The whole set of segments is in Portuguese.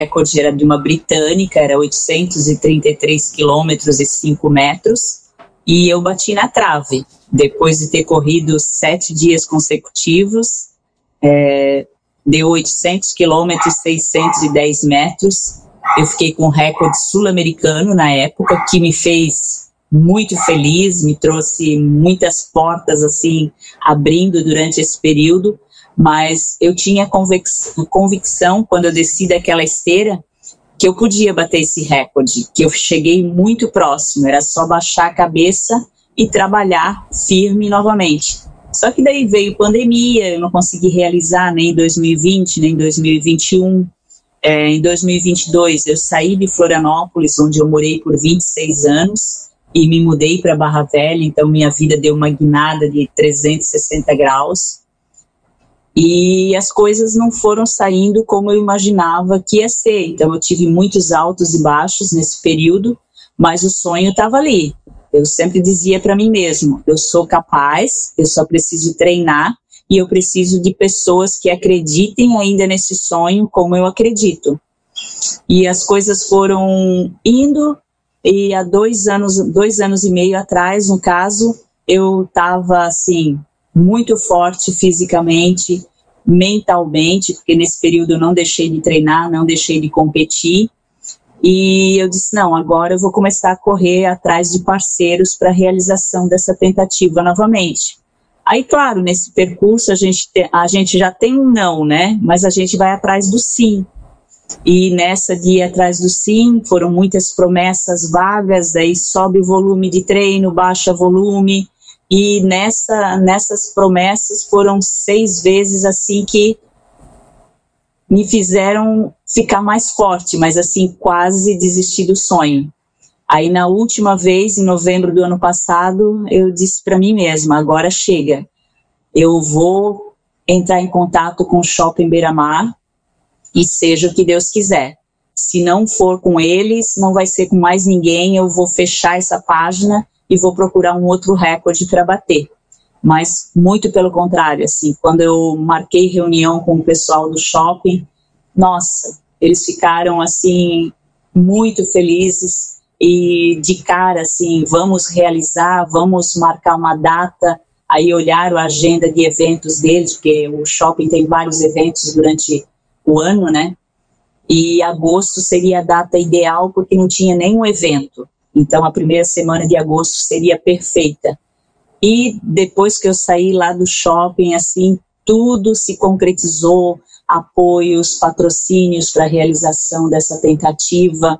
recorde era de uma britânica, era 833 quilômetros e 5 metros, e eu bati na trave, depois de ter corrido 7 dias consecutivos, deu 800 quilômetros e 610 metros, eu fiquei com um recorde sul-americano na época, que me fez muito feliz, me trouxe muitas portas assim, abrindo durante esse período, mas eu tinha convicção, quando eu desci daquela esteira, que eu podia bater esse recorde, que eu cheguei muito próximo, era só baixar a cabeça e trabalhar firme novamente. Só que daí veio pandemia, eu não consegui realizar nem em 2020, nem em 2021. Em 2022 eu saí de Florianópolis, onde eu morei por 26 anos, e me mudei para Barra Velha, então minha vida deu uma guinada de 360 graus. E as coisas não foram saindo como eu imaginava que ia ser. Então eu tive muitos altos e baixos nesse período, mas o sonho estava ali. Eu sempre dizia para mim mesmo, eu sou capaz, eu só preciso treinar e eu preciso de pessoas que acreditem ainda nesse sonho como eu acredito. E as coisas foram indo, e há 2 anos e meio atrás, no caso, eu estava assim, muito forte fisicamente, mentalmente, porque nesse período eu não deixei de treinar, não deixei de competir, e eu disse, não, agora eu vou começar a correr atrás de parceiros para a realização dessa tentativa novamente. Aí, claro, nesse percurso a gente já tem um não, né, mas a gente vai atrás do sim. E nessa de ir atrás do sim, foram muitas promessas vagas, aí sobe o volume de treino, baixa volume, e nessas promessas foram 6 vezes assim que me fizeram ficar mais forte, mas assim quase desistir do sonho. Aí na última vez, em novembro do ano passado, eu disse para mim mesma, agora chega, eu vou entrar em contato com o Shopping Beira-Mar, e seja o que Deus quiser. Se não for com eles, não vai ser com mais ninguém, eu vou fechar essa página e vou procurar um outro recorde para bater. Mas muito pelo contrário, assim, quando eu marquei reunião com o pessoal do shopping, nossa, eles ficaram assim muito felizes e de cara assim, vamos realizar, vamos marcar uma data. Aí olharam a agenda de eventos deles, porque o shopping tem vários eventos durante o ano, né? E agosto seria a data ideal porque não tinha nenhum evento. Então a primeira semana de agosto seria perfeita. E depois que eu saí lá do shopping, assim, tudo se concretizou, apoios, patrocínios para a realização dessa tentativa.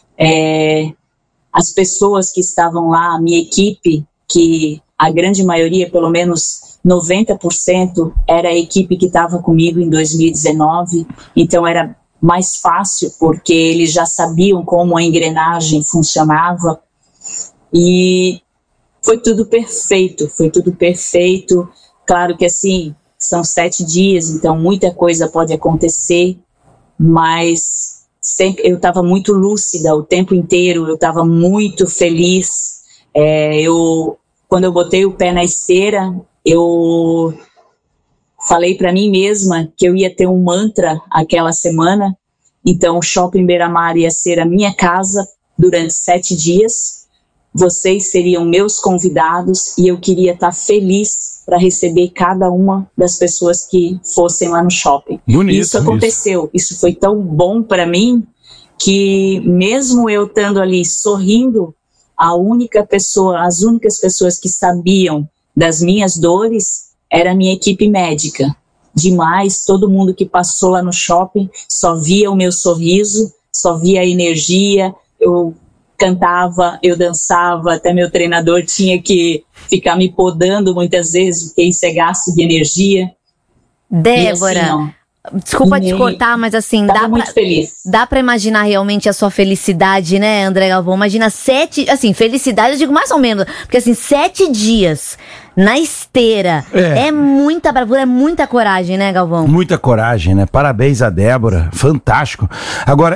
As pessoas que estavam lá, a minha equipe, que a grande maioria, pelo menos 90%, era a equipe que estava comigo em 2019, então era mais fácil, porque eles já sabiam como a engrenagem funcionava, e foi tudo perfeito, claro que assim, são 7 dias, então muita coisa pode acontecer, mas sempre, eu estava muito lúcida o tempo inteiro, eu estava muito feliz, quando eu botei o pé na esteira, eu falei para mim mesma que eu ia ter um mantra aquela semana, então o Shopping Beira-Mar ia ser a minha casa durante 7 dias, vocês seriam meus convidados e eu queria estar feliz para receber cada uma das pessoas que fossem lá no shopping. Bonito, isso aconteceu, isso foi tão bom para mim que mesmo eu estando ali sorrindo, as únicas pessoas que sabiam das minhas dores era a minha equipe médica. Demais, todo mundo que passou lá no shopping só via o meu sorriso, só via a energia, eu cantava, eu dançava, até meu treinador tinha que ficar me podando muitas vezes, porque isso é gasto de energia. Débora, assim, desculpa te cortar, mas assim, dá pra imaginar realmente a sua felicidade, né, André Galvão? Imagina 7, assim, felicidade eu digo mais ou menos, porque assim, 7 dias na esteira. É muita bravura, é muita coragem, né, Galvão? Muita coragem, né? Parabéns a Débora, fantástico. Agora,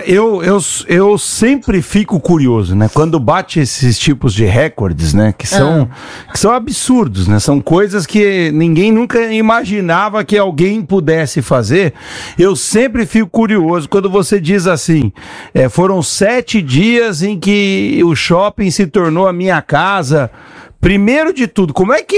eu sempre fico curioso, né? Quando bate esses tipos de recordes, né? Que são absurdos, né? São coisas que ninguém nunca imaginava que alguém pudesse fazer. Eu sempre fico curioso quando você diz assim, foram 7 dias em que o shopping se tornou a minha casa. Primeiro de tudo,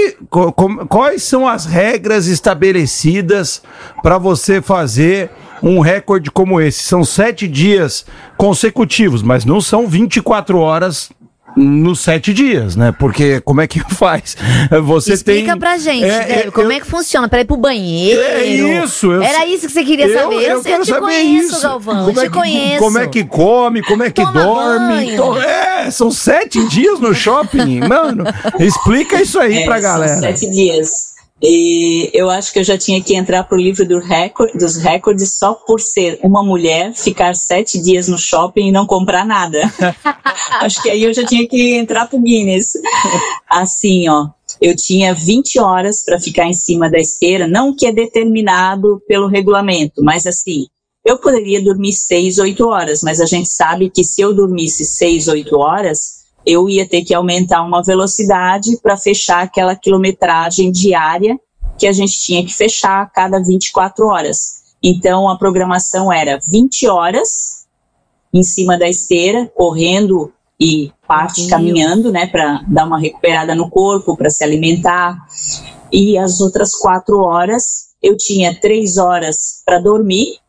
quais são as regras estabelecidas para você fazer um recorde como esse? São 7 dias consecutivos, mas não são 24 horas nos 7 dias, né? Porque como é que faz? Você Explica pra gente, como é que funciona? Pra ir pro banheiro? Era isso que você queria saber? Eu quero saber conheço, isso. Galvão, eu te conheço. Como é que come, como é que dorme. São 7 dias no shopping. Mano, explica isso aí pra galera. São 7 dias. E eu acho que eu já tinha que entrar pro livro dos recordes só por ser uma mulher, ficar 7 dias no shopping e não comprar nada. Acho que aí eu já tinha que entrar pro Guinness. Assim, ó, eu tinha 20 horas para ficar em cima da esteira, não que é determinado pelo regulamento, mas assim, eu poderia dormir 6, 8 horas, mas a gente sabe que se eu dormisse 6, 8 horas, eu ia ter que aumentar uma velocidade para fechar aquela quilometragem diária que a gente tinha que fechar a cada 24 horas. Então, a programação era 20 horas em cima da esteira, correndo e parte caminhando, né, para dar uma recuperada no corpo, para se alimentar. E as outras 4 horas, eu tinha 3 horas para dormir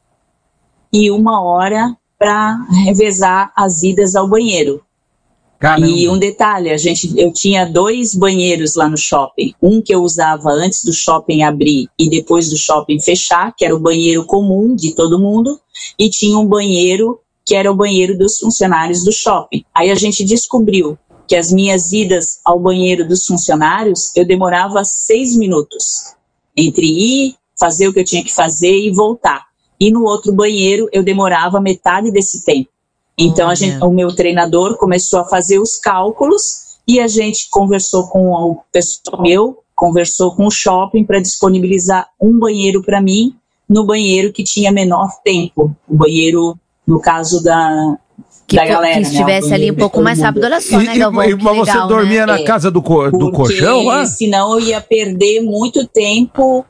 e 1 hora para revezar as idas ao banheiro. Caramba. E um detalhe, eu tinha 2 banheiros lá no shopping, um que eu usava antes do shopping abrir e depois do shopping fechar, que era o banheiro comum de todo mundo, e tinha um banheiro que era o banheiro dos funcionários do shopping. Aí a gente descobriu que as minhas idas ao banheiro dos funcionários, eu demorava 6 minutos, entre ir, fazer o que eu tinha que fazer e voltar. E no outro banheiro eu demorava metade desse tempo. Então, o meu treinador começou a fazer os cálculos e a gente conversou com o pessoal conversou com o shopping para disponibilizar um banheiro para mim no banheiro que tinha menor tempo. O banheiro, no caso da galera. Que estivesse ali um pouco mais rápido. Olha só, né, Galvão? Mas você dormia na casa do colchão? Porque senão eu ia perder muito tempo.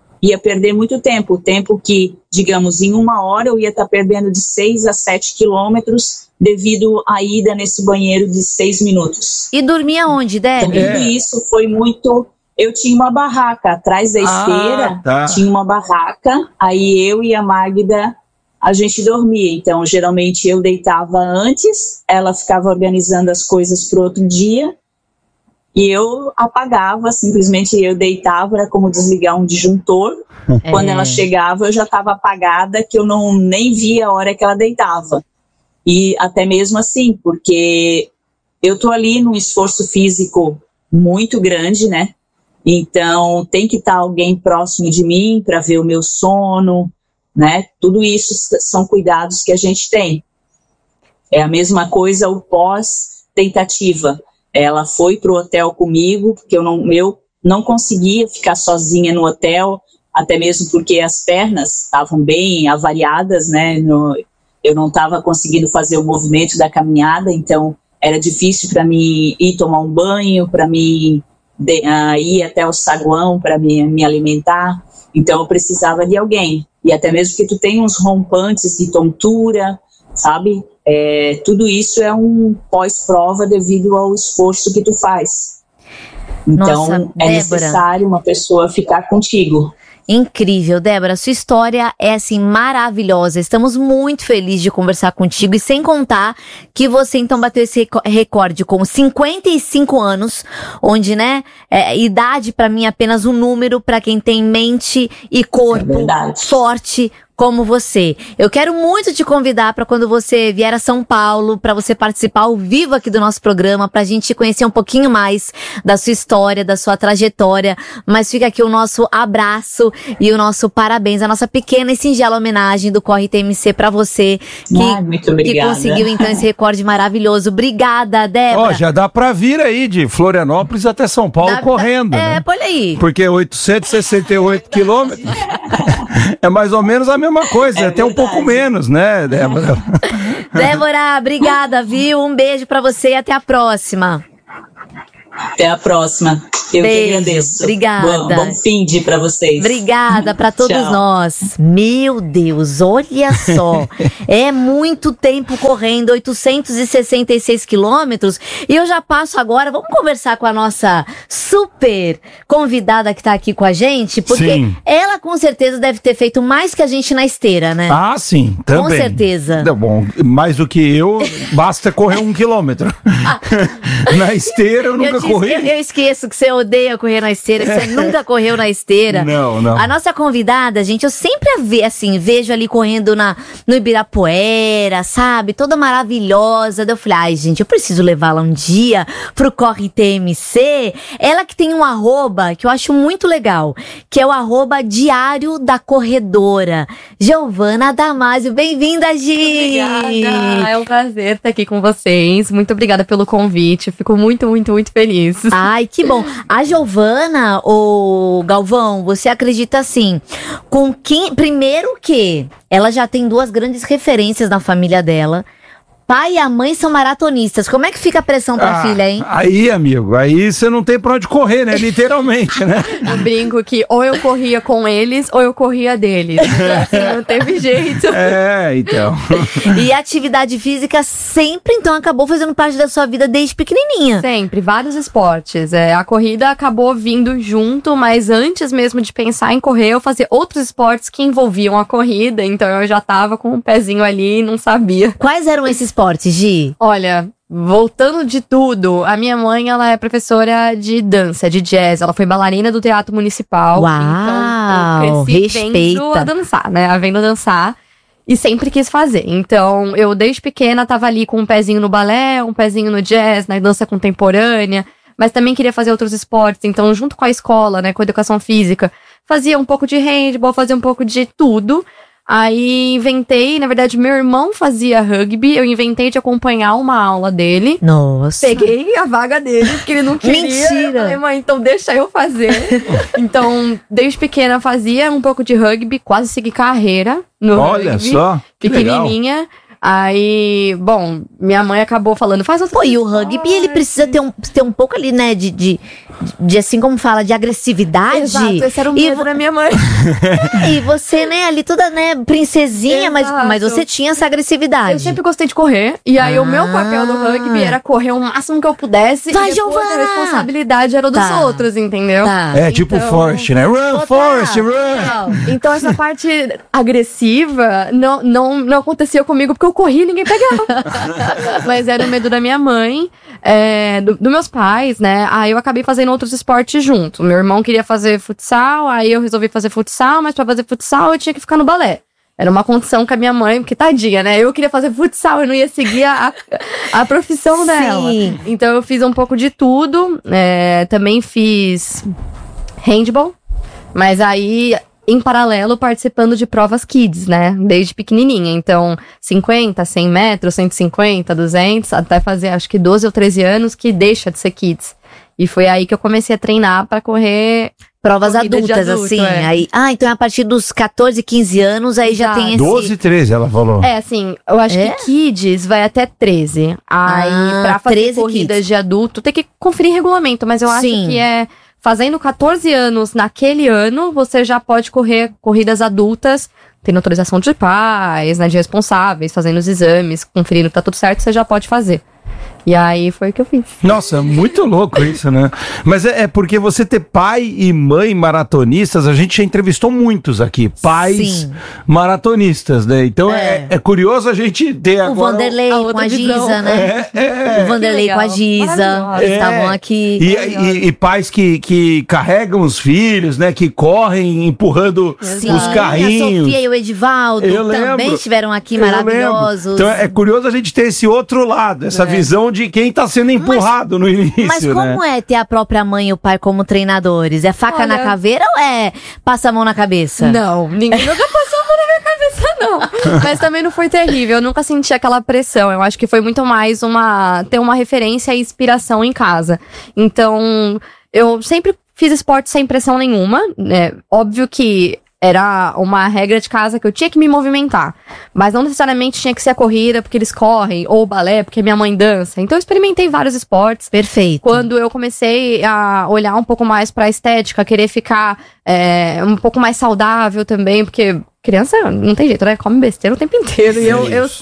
O tempo que, digamos, em 1 hora eu ia estar perdendo de 6 a 7 quilômetros devido à ida nesse banheiro de 6 minutos. E dormia onde, Débora? Então, tudo isso foi muito... Eu tinha uma barraca atrás da esteira, tinha uma barraca, aí eu e a Magda, a gente dormia. Então, geralmente eu deitava antes, ela ficava organizando as coisas para o outro dia, e eu apagava, simplesmente eu deitava, era como desligar um disjuntor. Quando ela chegava, eu já estava apagada, que eu nem via a hora que ela deitava. E até mesmo assim, porque eu tô ali num esforço físico muito grande, né? Então, tem que estar alguém próximo de mim para ver o meu sono, né? Tudo isso são cuidados que a gente tem. É a mesma coisa o pós-tentativa. Ela foi pro hotel comigo, porque eu não conseguia ficar sozinha no hotel, até mesmo porque as pernas estavam bem avariadas, né? Eu não estava conseguindo fazer o movimento da caminhada, então era difícil para mim ir tomar um banho, para mim ir até o saguão para me alimentar. Então eu precisava de alguém. E até mesmo que tu tem uns rompantes de tontura, sabe? Tudo isso é um pós-prova devido ao esforço que tu faz. Então, Nossa, é necessário uma pessoa ficar contigo. Incrível, Débora, sua história é assim maravilhosa, estamos muito felizes de conversar contigo e sem contar que você então bateu esse recorde com 55 anos, onde, né, idade pra mim é apenas um número pra quem tem mente e corpo forte como você. Eu quero muito te convidar para quando você vier a São Paulo, para você participar ao vivo aqui do nosso programa, pra gente conhecer um pouquinho mais da sua história, da sua trajetória. Mas fica aqui o nosso abraço e o nosso parabéns, a nossa pequena e singela homenagem do Corre TMC pra você, Muito obrigada. que conseguiu então esse recorde maravilhoso. Obrigada, Débora. Ó, já dá pra vir aí de Florianópolis até São Paulo correndo, né? Olha aí. Porque 868 quilômetros é mais ou menos a mesma coisa, até um pouco menos, né, Débora? Débora, obrigada, viu? Um beijo pra você e até a próxima. Até a próxima. Eu Beijo, que agradeço. obrigada. Bom fim de pra vocês. Obrigada pra todos Tchau. nós. Meu Deus, olha só. É muito tempo correndo, 866 quilômetros. E eu já passo agora, vamos conversar com a nossa super convidada que tá aqui com a gente. Porque Sim. ela com certeza deve ter feito mais que a gente na esteira, né? Ah, sim, também. Com certeza. Tá bom, mais do que eu, basta correr 1 quilômetro. Na esteira eu nunca corri. Eu esqueço que você odeia correr na esteira, que você nunca correu na esteira. Não. A nossa convidada, gente, eu sempre vejo ali correndo no Ibirapuera, sabe? Toda maravilhosa. Daí eu falei, ai, gente, eu preciso levá-la um dia pro Corre TMC. Ela que tem um arroba que eu acho muito legal, que é o arroba Diário da Corredora. Giovana Damasio, bem-vinda, Gi! Obrigada, é um prazer estar aqui com vocês. Muito obrigada pelo convite, fico muito feliz. Ai, que bom. A Giovana, ô Galvão, você acredita assim, com quem... Primeiro que ela já tem 2 grandes referências na família dela. Pai e a mãe são maratonistas. Como é que fica a pressão pra filha, hein? Aí, amigo, aí você não tem pra onde correr, né? Literalmente, né? Eu brinco que ou eu corria com eles ou eu corria deles. Assim, não teve jeito. É, então. E a atividade física sempre, então, acabou fazendo parte da sua vida desde pequenininha. Sempre, vários esportes. A corrida acabou vindo junto, mas antes mesmo de pensar em correr, eu fazia outros esportes que envolviam a corrida. Então eu já tava com um pezinho ali e não sabia. Quais eram esses esportes, Gi? Olha, voltando de tudo, a minha mãe, ela é professora de dança, de jazz. Ela foi bailarina do Teatro Municipal. Uau, Então, eu cresci respeita. vendo a dançar, né? Vendo dançar. E sempre quis fazer. Então, eu desde pequena tava ali com um pezinho no balé, um pezinho no jazz, na dança contemporânea. Mas também queria fazer outros esportes. Então, junto com a escola, né, com a educação física, fazia um pouco de handball, fazia um pouco de tudo. Aí inventei, na verdade, meu irmão fazia rugby, eu inventei de acompanhar uma aula dele. Nossa. Peguei a vaga dele, porque ele não queria. Mentira! Eu falei, mãe, então deixa eu fazer. Então, desde pequena fazia um pouco de rugby, quase segui carreira no Olha rugby. só, que Pequenininha. Aí, bom, minha mãe acabou falando, faz outro. Pô, e o rugby, ele precisa ter um pouco ali, né, de assim como fala, de agressividade. Exato, esse era o medo da minha mãe. E você, né, ali toda, né, princesinha, mas você tinha essa agressividade. Eu sempre gostei de correr, e aí o meu papel no rugby era correr o máximo que eu pudesse. Vai, e depois Giovana! a responsabilidade era dos Tá. outros, entendeu? Tá. É tipo Então- Forrest, né? Run, Total. Forrest, run! Então essa parte agressiva não acontecia comigo porque eu corri e ninguém pegava. Mas era o medo da minha mãe, dos meus pais, né? Aí eu acabei fazendo outros esportes junto. Meu irmão queria fazer futsal, aí eu resolvi fazer futsal, mas pra fazer futsal eu tinha que ficar no balé. Era uma condição com a minha mãe, porque tadinha, né? Eu queria fazer futsal, eu não ia seguir a profissão dela. Sim. Então eu fiz um pouco de tudo. Também fiz handball, mas aí, em paralelo, participando de provas kids, né? Desde pequenininha. Então, 50, 100 metros, 150, 200, até fazer acho que 12 ou 13 anos que deixa de ser kids. E foi aí que eu comecei a treinar pra correr Provas corrida de adultas, adulto, assim. é. Aí, então é a partir dos 14, 15 anos, aí já Exato. tem esse... 12, 13, ela falou. assim, eu acho É? que kids vai até 13. Aí, pra fazer 13 corridas kids. de adulto, tem que conferir regulamento, mas eu acho Sim. que fazendo 14 anos naquele ano, você já pode correr corridas adultas, tendo autorização de pais, né, de responsáveis, fazendo os exames, conferindo que tá tudo certo, você já pode fazer. E aí foi o que eu fiz. Nossa, muito louco isso, né? Mas é porque você ter pai e mãe maratonistas, a gente já entrevistou muitos aqui, pais Sim. maratonistas, né? Então é curioso a gente ter O agora... Vanderlei a com outra a Giza, visão. né? O Vanderlei Que com a legal. Giza, Maravilhosa. eles estavam aqui. E pais que carregam os filhos, né? Que correm empurrando Sim, os carrinhos. a Sofia e o Edivaldo Eu lembro. também estiveram aqui Eu lembro. maravilhosos. Então é curioso a gente ter esse outro lado, essa visão de quem tá sendo empurrado no início, Mas né? como é ter a própria mãe e o pai como treinadores? É faca na Olha- caveira ou é passa a mão na cabeça? Não, ninguém nunca passou a mão na minha cabeça, não. Mas também não foi terrível, eu nunca senti aquela pressão. Eu acho que foi muito mais ter uma referência e inspiração em casa. Então, eu sempre fiz esporte sem pressão nenhuma. Óbvio que era uma regra de casa que eu tinha que me movimentar. Mas não necessariamente tinha que ser a corrida porque eles correm, ou o balé porque minha mãe dança. Então eu experimentei vários esportes. Perfeito. Quando eu comecei a olhar um pouco mais pra estética, querer ficar um pouco mais saudável também, porque criança não tem jeito, né? Come besteira o tempo inteiro. E eu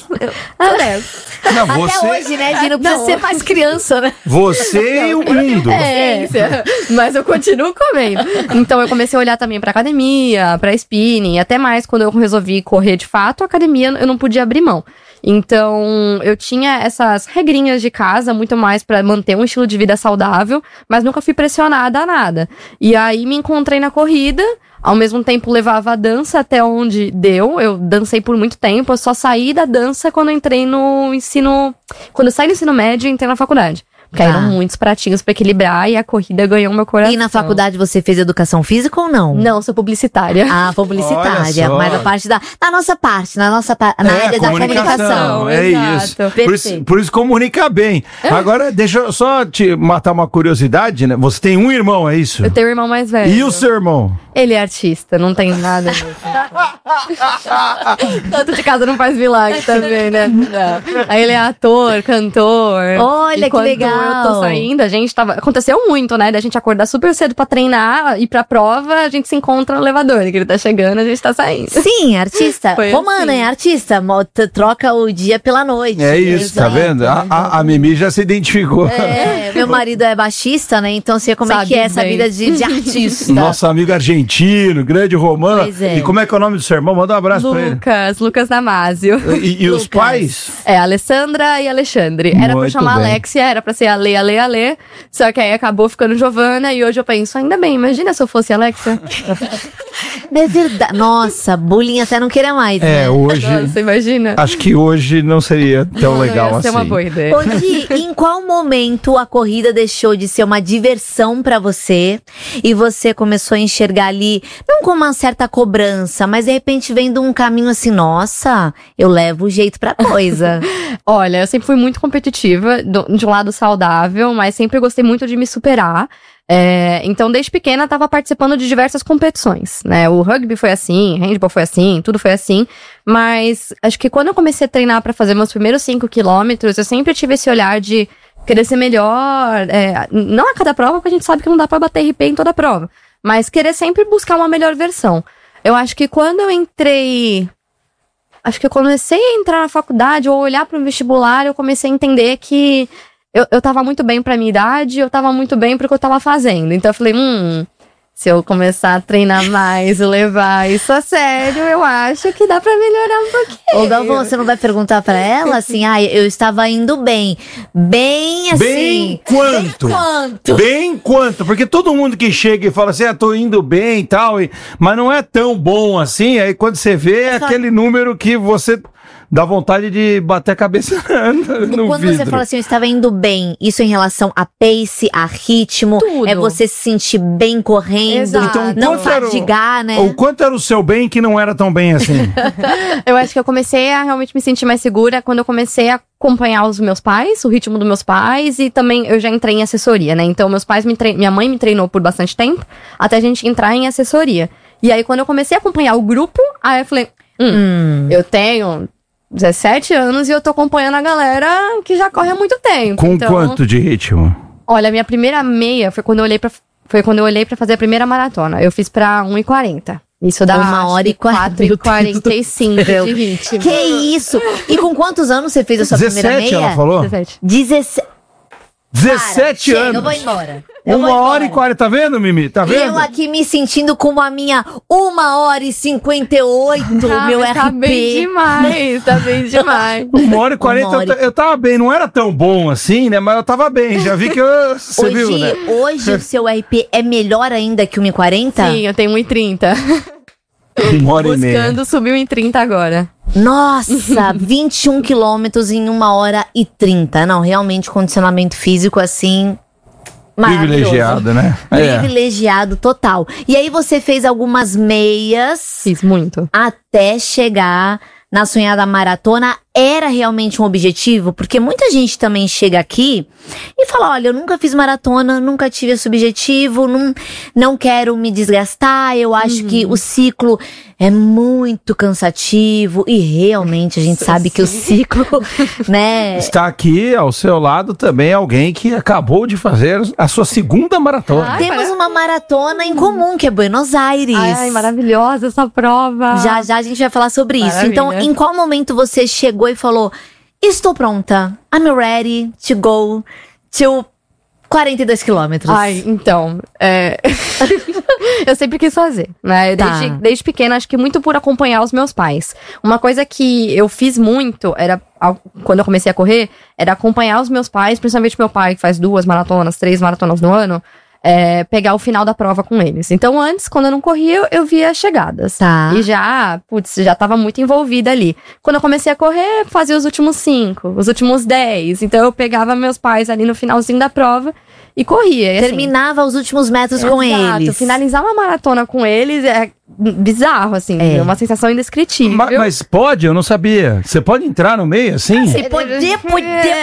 Não, Até você, hoje, né, Gi? Não precisa ser mais criança, né? você e o mundo. Mas eu continuo comendo. Então eu comecei a olhar também pra academia, pra spinning, até mais quando eu resolvi correr de fato, a academia eu não podia abrir mão. Então, eu tinha essas regrinhas de casa, muito mais pra manter um estilo de vida saudável, mas nunca fui pressionada a nada. E aí me encontrei na corrida, ao mesmo tempo levava a dança até onde deu. Eu dancei por muito tempo, eu só saí da dança quando eu entrei no ensino... Quando eu saí do ensino médio, eu entrei na faculdade. Porque Tá. eram muitos pratinhos pra equilibrar e a corrida ganhou meu coração. E na faculdade você fez educação física ou não? Não, sou publicitária. Ah, Olha publicitária. só. Mas a parte na área da comunicação. É Exato. isso. Por isso. Perfeito. Por isso comunica bem. Agora, deixa eu só te matar uma curiosidade, né? Você tem um irmão, é isso? Eu tenho um irmão mais velho. E o seu irmão? Ele é artista, não tem nada a ver. Tanto de casa não faz milagre também, né? Não. Aí ele é ator, cantor. Olha, E que legal. Quando eu tô saindo, a gente tava... Aconteceu muito, né? Da gente acordar super cedo pra treinar, ir pra prova, a gente se encontra no elevador. Que ele tá chegando, a gente tá saindo. Sim, artista. Foi Romana assim. é artista. Troca o dia pela noite. É isso, tá Exato. vendo? A Mimi já se identificou. É, meu marido é baixista, né? Então sei como é Sabe que é essa bem. vida de artista. Nosso amigo argentino, grande Romano. Pois é. E como é que é o nome do seu irmão? Manda um abraço pra ele. Lucas Damasio. E os Lucas. pais? É, Alessandra e Alexandre. Era pra Muito chamar bem. Alexia, era pra ser Ale. Só que aí acabou ficando Giovana e hoje eu penso, ainda bem, imagina se eu fosse Alexia. É verdade. Nossa, bullying até não queira mais, É, né? hoje. Você imagina? Acho que hoje não seria tão legal Ia assim. ser uma boa ideia. Ô, Gi, em qual momento a corrida deixou de ser uma diversão pra você e você começou a enxergar ali, não com uma certa cobrança, mas de repente vendo um caminho assim, nossa, eu levo o jeito pra coisa. Olha, eu sempre fui muito competitiva, de um lado saudável, mas sempre gostei muito de me superar. Então, desde pequena, eu tava participando de diversas competições, né? O rugby foi assim, handball foi assim, tudo foi assim. Mas acho que quando eu comecei a treinar pra fazer meus primeiros 5 quilômetros, eu sempre tive esse olhar de querer ser melhor. Não a cada prova, porque a gente sabe que não dá pra bater RP em toda prova. Mas querer sempre buscar uma melhor versão. Eu acho que quando eu entrei... Acho que eu comecei a entrar na faculdade ou olhar para o vestibular, eu comecei a entender que eu tava muito bem pra minha idade, eu tava muito bem pro que eu tava fazendo. Então eu falei, se eu começar a treinar mais e levar isso a sério, eu acho que dá pra melhorar um pouquinho. Ô, Galvão, você não vai perguntar pra ela assim, eu estava indo bem. Bem assim. Bem quanto? Bem quanto? Bem quanto? Porque todo mundo que chega e fala assim, tô indo bem e tal, mas não é tão bom assim, aí quando você vê é aquele número que você dá vontade de bater a cabeça no Quando vidro. você fala assim, eu estava indo bem, isso em relação a pace, a ritmo, Tudo. é você se sentir bem correndo, Exato. não quanto era o- fadigar, né? O quanto era o seu bem que não era tão bem assim? Eu acho que eu comecei a realmente me sentir mais segura quando eu comecei a acompanhar os meus pais, o ritmo dos meus pais, e também eu já entrei em assessoria, né? Então meus pais minha mãe me treinou por bastante tempo, até a gente entrar em assessoria. E aí quando eu comecei a acompanhar o grupo, aí eu falei, eu tenho 17 anos e eu tô acompanhando a galera que já corre há muito tempo. Com então, quanto de ritmo? Olha, a minha primeira meia foi quando eu olhei pra fazer a primeira maratona. Eu fiz pra 1:40. Isso dá 1h45 de ritmo. Que isso? E com quantos anos você fez a sua primeira 17, meia? ela falou? 17 17 Chega, anos. eu vou embora. 1h40, tá vendo, Mimi? Tá vendo? Eu aqui me sentindo como a minha 1h58, meu RP. Tá bem demais, tá bem demais. 1h40, eu tava bem, não era tão bom assim, né? Mas eu tava bem, já vi que você viu, né? Hoje o seu RP é melhor ainda que 1h40? Sim, eu tenho 1h30. 1h30. Buscando, subiu em 30 agora. Nossa, 21 quilômetros em 1h30. Não, realmente condicionamento físico assim... Privilegiado, né? Privilegiado total. E aí você fez algumas meias. Fiz muito. Até chegar na sonhada maratona. Era realmente um objetivo? Porque muita gente também chega aqui e fala, olha, eu nunca fiz maratona, nunca tive esse objetivo, não quero me desgastar, eu acho que o ciclo é muito cansativo e realmente a gente sabe que o ciclo, né... Está aqui ao seu lado também alguém que acabou de fazer a sua segunda maratona. Temos uma maratona em comum, que é Buenos Aires. Ai, maravilhosa essa prova. Já a gente vai falar sobre isso. Então, em qual momento você chegou e falou, estou pronta, I'm ready to go to 42 quilômetros? Ai, então, eu sempre quis fazer, né? Desde pequena, acho que muito por acompanhar os meus pais. Uma coisa que eu fiz muito, quando eu comecei a correr, era acompanhar os meus pais, principalmente meu pai, que faz 2 maratonas, 3 maratonas no ano, pegar o final da prova com eles. Então, antes, quando eu não corria, eu via as chegadas. Tá. E já tava muito envolvida ali. Quando eu comecei a correr, fazia os últimos 5, os últimos 10. Então, eu pegava meus pais ali no finalzinho da prova e corria. E, terminava os últimos metros com eles. Finalizar uma maratona com eles é bizarro, assim. É uma sensação indescritível. Mas pode? Eu não sabia. Você pode entrar no meio, assim? Você podia. Eu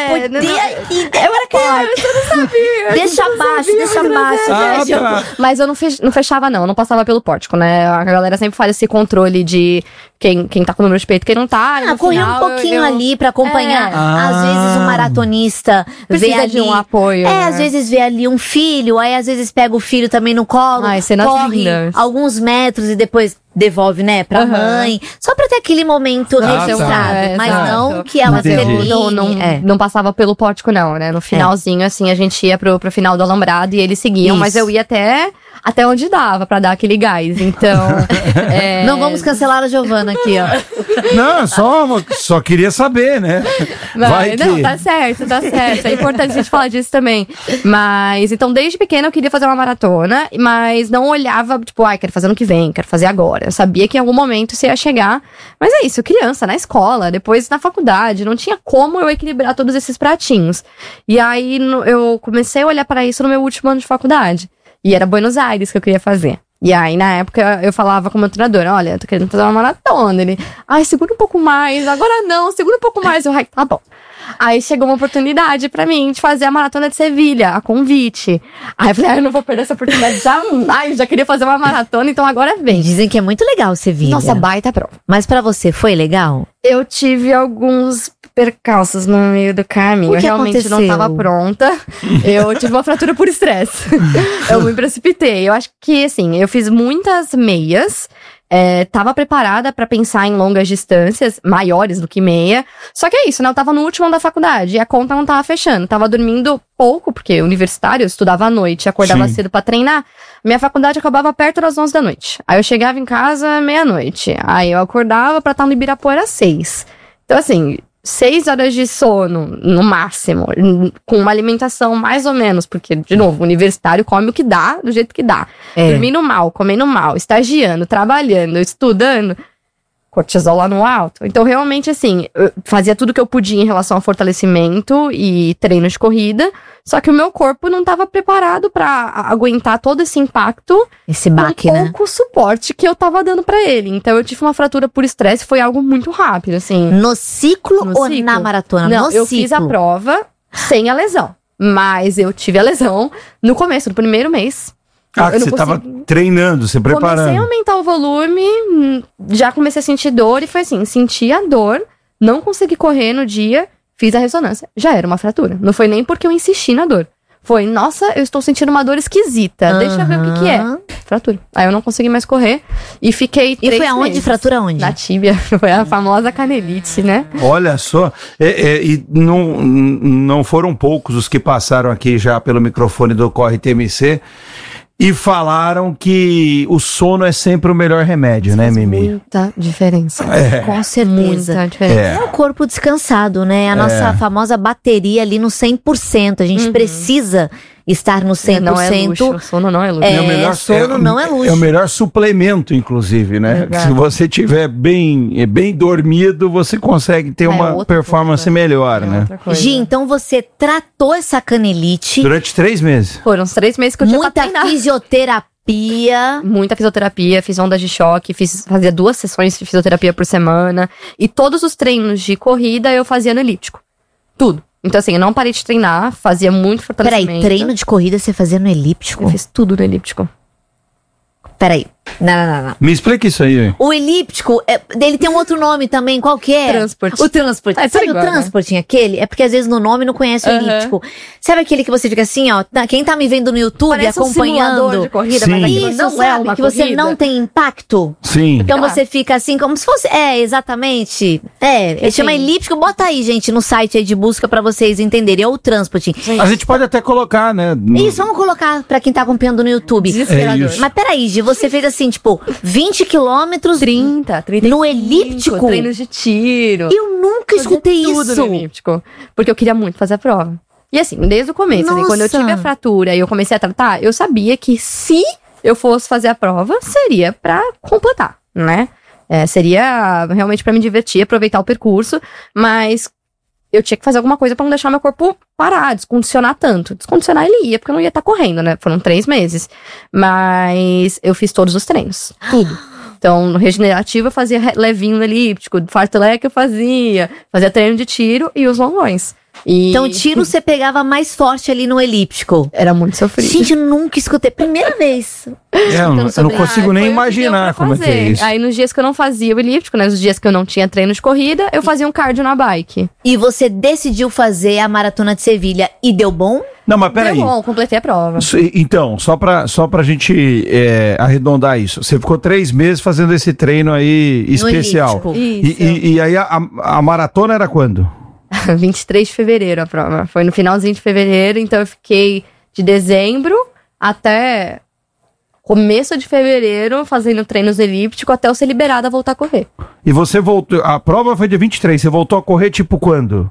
era criança, eu não sabia. Deixa abaixo. Tá. Mas eu não fechava, não. Eu não passava pelo pórtico, né? A galera sempre faz esse controle de quem tá com o número de peito e quem não tá. Correr um pouquinho ali pra acompanhar. Às vezes o maratonista vê ali de um apoio. Às vezes vê ali um filho, aí às vezes pega o filho também no colo, corre alguns metros e depois devolve, né, pra mãe. Só pra ter aquele momento registrado. Mas não que ela termine. Não passava pelo pórtico, não, né? No finalzinho, assim, a gente ia pro final do alambrado e eles seguiam. Mas eu ia até onde dava pra dar aquele gás. Então... Não vamos cancelar a Giovana aqui, ó. Não, só queria saber, né? Não, tá certo. É importante a gente falar disso também. Mas, então, desde pequena eu queria fazer uma maratona, mas não olhava, tipo, quero fazer ano que vem, quero fazer agora. Eu sabia que em algum momento isso ia chegar. Mas é isso, criança, na escola, depois na faculdade, não tinha como eu equilibrar todos esses pratinhos. E aí, eu comecei a olhar pra isso no meu último ano de faculdade. E era Buenos Aires que eu queria fazer. E aí, na época, eu falava com o meu treinador, olha, eu tô querendo fazer uma maratona. Ele, segura um pouco mais, agora não, segura um pouco mais. Eu, tá bom. Aí chegou uma oportunidade pra mim de fazer a maratona de Sevilha, a convite. Aí eu falei, eu não vou perder essa oportunidade jamais, já queria fazer uma maratona, então agora vem. Dizem que é muito legal Sevilha. Nossa, baita prova. Mas pra você, foi legal? Eu tive alguns percalços no meio do caminho. Eu realmente não estava pronta. Eu tive uma fratura por estresse. Eu me precipitei. Eu acho que, assim, eu fiz muitas meias. Tava preparada pra pensar em longas distâncias, maiores do que meia. Só que é isso, né? Eu tava no último ano da faculdade e a conta não tava fechando. Tava dormindo pouco, porque universitário, eu estudava à noite, acordava cedo pra treinar. Minha faculdade acabava perto das 11 da noite. Aí eu chegava em casa meia-noite. Aí eu acordava pra estar no Ibirapuera às 6. Então, assim, 6 horas de sono, no máximo, com uma alimentação mais ou menos, porque, de novo, o universitário come o que dá, do jeito que dá. Dormindo mal, comendo mal, estagiando, trabalhando, estudando, cortisol lá no alto. Então, realmente, assim, eu fazia tudo que eu podia em relação a fortalecimento e treino de corrida, só que o meu corpo não estava preparado para aguentar todo esse impacto, esse baque, né? Pouco suporte que eu tava dando para ele. Então, eu tive uma fratura por estresse, foi algo muito rápido, assim. No ciclo ou na maratona? Não, eu fiz a prova sem a lesão, mas eu tive a lesão no começo, no primeiro mês. Que você tava treinando, se preparando. Comecei a aumentar o volume, já comecei a sentir dor e foi assim, senti a dor, não consegui correr no dia, fiz a ressonância, já era uma fratura. Não foi nem porque eu insisti na dor. foi, nossa, eu estou sentindo uma dor esquisita. Deixa eu ver o que é. Fratura. Aí eu não consegui mais correr e fiquei 3 E foi aonde? meses. Fratura onde? Na tíbia. Foi a famosa canelite, né? Olha só, e não foram poucos os que passaram aqui já pelo microfone do Corre TMC e falaram que o sono é sempre o melhor remédio, né, Mimi? Muita diferença. Com certeza. Muita diferença. É o corpo descansado, né? A nossa famosa bateria ali no 100%. A gente precisa estar no 100%. Não é luxo. Sono não é luxo. Sono não é luxo. É o melhor suplemento, inclusive, né? Exato. Se você tiver bem dormido, você consegue ter uma outra performance coisa. melhor, né? Outra coisa. Gi, então você tratou essa canelite, Durante 3 meses. Foram uns 3 meses que eu tinha pra muita treinar. fisioterapia. Muita fisioterapia, fiz ondas de choque, fazia 2 sessões de fisioterapia por semana. E todos os treinos de corrida eu fazia no elíptico. Tudo. Então, assim, eu não parei de treinar, fazia muito fortalecimento. Peraí, treino de corrida você fazia no elíptico? Eu fiz tudo no elíptico. Peraí. Não. Me explica isso aí. O elíptico, ele tem um outro nome também, qual que é? Transport. O transport. É, Sabe tudo o igual, né? transporting aquele? É porque às vezes no nome não conhece o elíptico. Sabe aquele que você fica assim, ó, quem tá me vendo no YouTube Parece um acompanhando. simulador de corrida, Sim. mas aquilo Isso, não sabe? é uma que você corrida. não tem impacto. Sim. Então Claro. você fica assim, como se fosse. Exatamente. Ele chama Sim. elíptico. Bota aí, gente, no site aí de busca pra vocês entenderem. É o transporting. A gente pode até colocar, né? Isso, vamos colocar pra quem tá acompanhando no YouTube. Desesperador. É isso. Mas peraí, Gi, você fez assim, tipo, 20 quilômetros 30 no elíptico? Treinos de tiro. Eu nunca Fazia escutei tudo isso. no elíptico. Porque eu queria muito fazer a prova. E assim, desde o começo, assim, quando eu Nossa. tive a fratura e eu comecei a tratar, eu sabia que se eu fosse fazer a prova, seria pra completar, né? Seria realmente pra me divertir, aproveitar o percurso, mas eu tinha que fazer alguma coisa pra não deixar meu corpo parar, descondicionar tanto. Descondicionar ele ia, porque eu não ia estar correndo, né? Foram 3 meses. Mas eu fiz todos os treinos, tudo. Então, no regenerativo eu fazia levinho no elíptico, fartlek eu fazia treino de tiro e os longões. E Então, tiro você pegava mais forte ali no elíptico. era muito sofrido. Gente, eu nunca escutei. Primeira vez. Eu não sobre- consigo nem Foi o que imaginar deu pra como é que é fazer. isso. Aí nos dias que eu não fazia o elíptico, né? Nos dias que eu não tinha treino de corrida, eu fazia um cardio na bike. E você decidiu fazer a maratona de Sevilha e deu bom? Não, mas peraí. Deu bom, completei a prova. Então, só pra gente arredondar isso. Você ficou 3 meses fazendo esse treino aí especial. elíptico. Isso. E aí a maratona era quando? 23 de fevereiro a prova. Foi no finalzinho de fevereiro, então eu fiquei de dezembro até começo de fevereiro fazendo treinos elíptico até eu ser liberada a voltar a correr. E você voltou. A prova foi dia 23. Você voltou a correr tipo quando?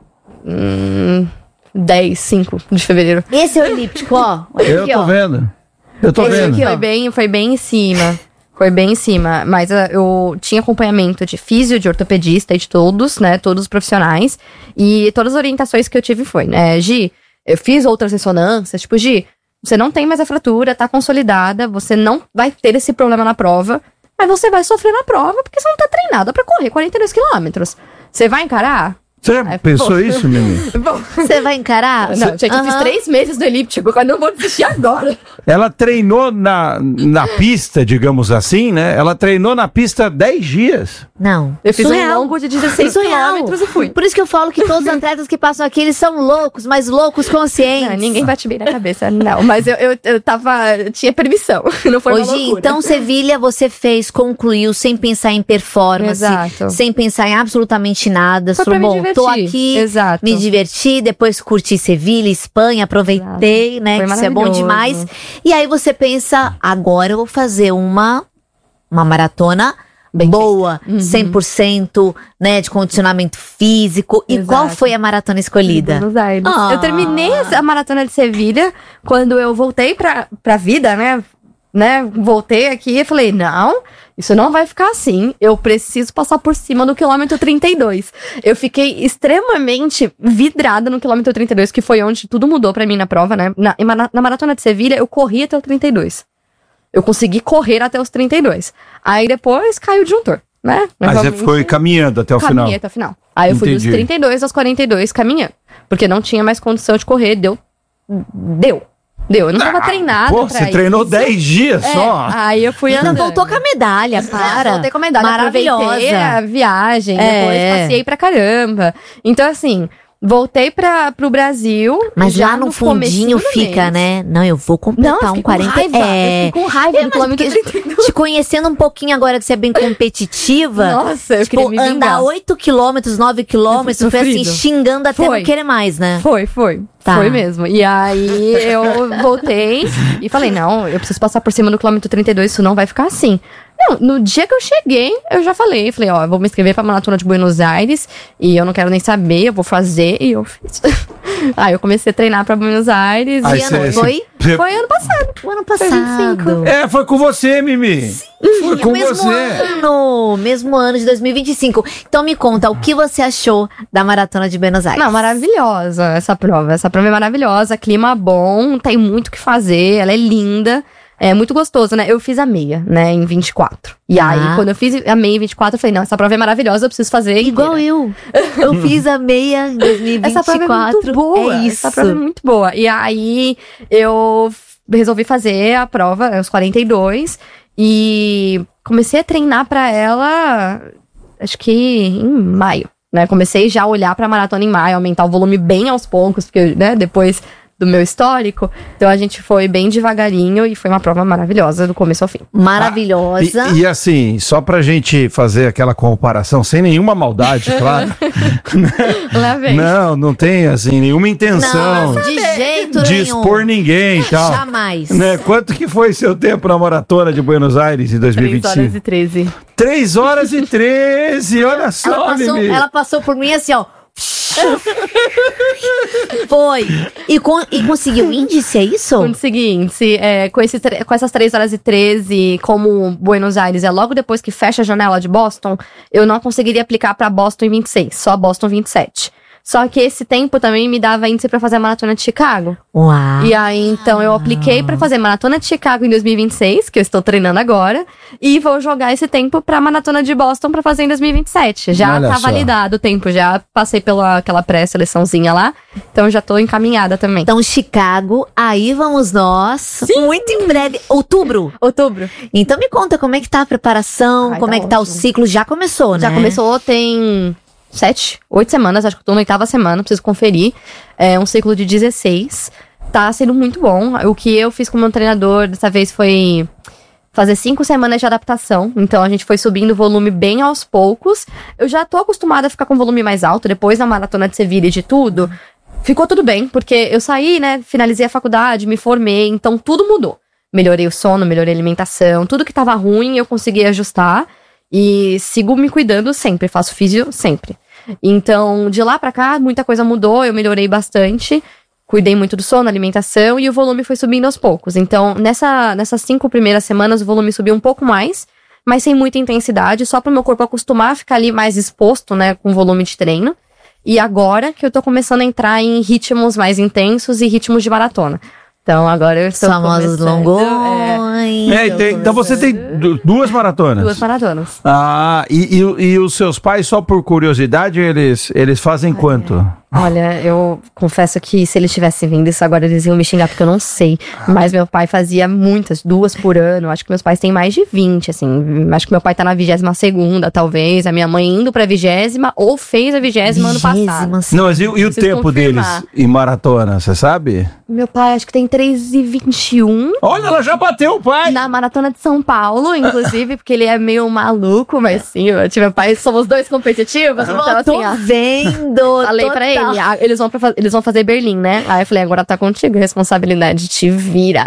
5 de fevereiro. Esse é o elíptico, ó. Olha Eu aqui, tô ó. vendo. Eu tô Esse vendo. aqui, ó. Foi bem em cima. Foi bem em cima. Mas eu tinha acompanhamento de físio, de ortopedista e de todos, né? Todos os profissionais. E todas as orientações que eu tive foi, né? Gi, eu fiz outras ressonâncias. Tipo, Gi, você não tem mais a fratura, tá consolidada. Você não vai ter esse problema na prova. Mas você vai sofrer na prova porque você não tá treinada pra correr 42 quilômetros. Você vai encarar? Você já pensou isso, Mimi? Bom, Você vai encarar? não, gente, eu fiz Aham. 3 meses do elíptico. Eu não vou desistir agora. Ela treinou na pista, digamos assim, né? Ela treinou na pista 10 dias. Não. Eu fiz Surreal. um longo de 16 Surreal. quilômetros e fui. Por isso que eu falo que todos os atletas que passam aqui, eles são loucos, mas loucos conscientes. Não, ninguém bate bem na cabeça, não. Mas eu tinha permissão. Não foi uma Hoje, loucura. então, Sevilha, você concluiu sem pensar em performance, Exato. sem pensar em absolutamente nada. Foi Falou, pra me bom, tô divertir. aqui, Exato. me diverti, depois curti Sevilha, Espanha, aproveitei, né? Foi Que isso é bom maravilhoso. demais. E aí você pensa, agora eu vou fazer uma maratona Bem boa, 100%, né, de condicionamento físico. E qual Exato. foi a maratona escolhida? Buenos Aires. Ah. Eu terminei a maratona de Sevilha quando eu voltei pra vida, né? Voltei aqui e falei, não, isso não vai ficar assim. Eu preciso passar por cima do quilômetro 32. Eu fiquei extremamente vidrada no quilômetro 32, que foi onde tudo mudou pra mim na prova, né? Na maratona de Sevilha, eu corri até o 32. Eu consegui correr até os 32. Aí depois caiu o disjuntor, né? Mas você Realmente, foi caminhando até o final. caminhei até o final. Aí eu fui dos Entendi. 32 aos 42 caminhando. Porque não tinha mais condição de correr. Deu. Eu não tava treinada Pô, pra você treinou isso. 10 dias só. Aí eu fui Ainda andando. voltou com a medalha, para. Voltei com a medalha. Maravilhosa. Aproveitei a viagem. É. Depois passei pra caramba. Então, assim, Voltei pro Brasil. Mas já lá no fundinho comecinho do fica, mês. né? Não, eu vou completar Não, eu um fiquei 40. com raiva. Eu fiquei com raiva do quilômetro 32. Te conhecendo um pouquinho agora que você é bem competitiva. Nossa, eu tipo, queria me vingar. andar 8 quilômetros, 9 quilômetros, foi assim, Sofrido. xingando até Foi. não querer mais, né? Foi. Tá. Foi mesmo. E aí eu voltei e falei, não, eu preciso passar por cima do quilômetro 32, isso não vai ficar assim. Não, no dia que eu cheguei, eu já falei, ó, eu vou me inscrever pra Maratona de Buenos Aires e eu não quero nem saber, eu vou fazer, e eu fiz. Aí eu comecei a treinar pra Buenos Aires Aí e Foi? foi ano passado. O ano Foi passado. 25. Foi com você, Mimi. Foi com Mesmo ano de 2025. Então me conta, o que você achou da Maratona de Buenos Aires? Não, maravilhosa essa prova. Essa prova é maravilhosa, clima bom, tem muito o que fazer, ela é linda. É muito gostoso, né? Eu fiz a meia, né, em 24. E aí, quando eu fiz a meia em 24, eu falei, não, essa prova é maravilhosa, eu preciso fazer Igual inteira. eu fiz a meia em 2024. Essa prova é muito boa. É isso. Essa prova é muito boa. E aí, eu resolvi fazer a prova, os 42, e comecei a treinar pra ela, acho que em maio, né? Comecei já a olhar pra maratona em maio, aumentar o volume bem aos poucos, porque, né, depois do meu histórico. Então a gente foi bem devagarinho e foi uma prova maravilhosa do começo ao fim. Maravilhosa. E assim, só pra gente fazer aquela comparação, sem nenhuma maldade, claro. Lá vem. Não tem, assim, nenhuma intenção Não, de jeito de nenhum. expor ninguém e tal. Jamais. Né? Quanto que foi seu tempo na Maratona de Buenos Aires em 2025? 3 horas e 13. 3 horas e 13, olha só, Mimi. Ela passou por mim assim, ó. Foi. E conseguiu índice, é isso? Consegui índice. Com essas 3 horas e 13, como Buenos Aires é logo depois que fecha a janela de Boston, eu não conseguiria aplicar pra Boston em 26, só Boston 27. Só que esse tempo também me dava índice pra fazer a Maratona de Chicago. Uau. E aí, então, eu apliquei pra fazer Maratona de Chicago em 2026, que eu estou treinando agora, e vou jogar esse tempo pra Maratona de Boston pra fazer em 2027. Já Olha tá só. validado o tempo, já passei pela aquela pré-seleçãozinha lá, então já tô encaminhada também. Então, Chicago, aí vamos nós. Muito em breve. Outubro. Outubro. Então me conta como é que tá a preparação, Ai, como tá é que tá o ótimo. ciclo. Já começou, né? Já começou, tem 7, 8 semanas, acho que eu tô na 8ª semana, preciso conferir. É um ciclo de 16. Tá sendo muito bom. O que eu fiz com o meu treinador dessa vez foi fazer 5 semanas de adaptação. Então a gente foi subindo o volume bem aos poucos. Eu já tô acostumada a ficar com volume mais alto, depois da maratona de Sevilha e de tudo. Ficou tudo bem, porque eu saí, né, finalizei a faculdade, me formei, então tudo mudou. Melhorei o sono, melhorei a alimentação, tudo que tava ruim eu consegui ajustar. E sigo me cuidando sempre, faço físio sempre. Então, de lá pra cá, muita coisa mudou, eu melhorei bastante. Cuidei muito do sono, alimentação, e o volume foi subindo aos poucos. Então, nessas 5 primeiras semanas, o volume subiu um pouco mais, mas sem muita intensidade, só pro meu corpo acostumar a ficar ali mais exposto, né, com o volume de treino. E agora que eu tô começando a entrar em ritmos mais intensos e ritmos de maratona. Então, agora eu estou Famosos começando, longões. Então você tem 2 maratonas. 2 maratonas. Ah, e os seus pais, só por curiosidade, eles fazem quanto? Olha, eu confesso que se eles tivessem vindo isso agora, eles iam me xingar, porque eu não sei. Mas meu pai fazia muitas, 2 por ano. Acho que meus pais têm mais de 20, assim. Acho que meu pai tá na 22ª, talvez. A minha mãe indo pra 20ª, ou fez a 20ª ano passado. Não, mas e o Preciso tempo confirmar. deles em maratona, você sabe? Meu pai, acho que tem 3:21. Olha, ela já bateu o pai! Na maratona de São Paulo, inclusive, porque ele é meio maluco, mas sim, eu tive meu pai, somos 2 competitivos. Então, Tô assim, ó, vendo. falei pra ele, eles vão fazer Berlim, né? Aí eu falei, agora tá contigo, responsabilidade, te vira.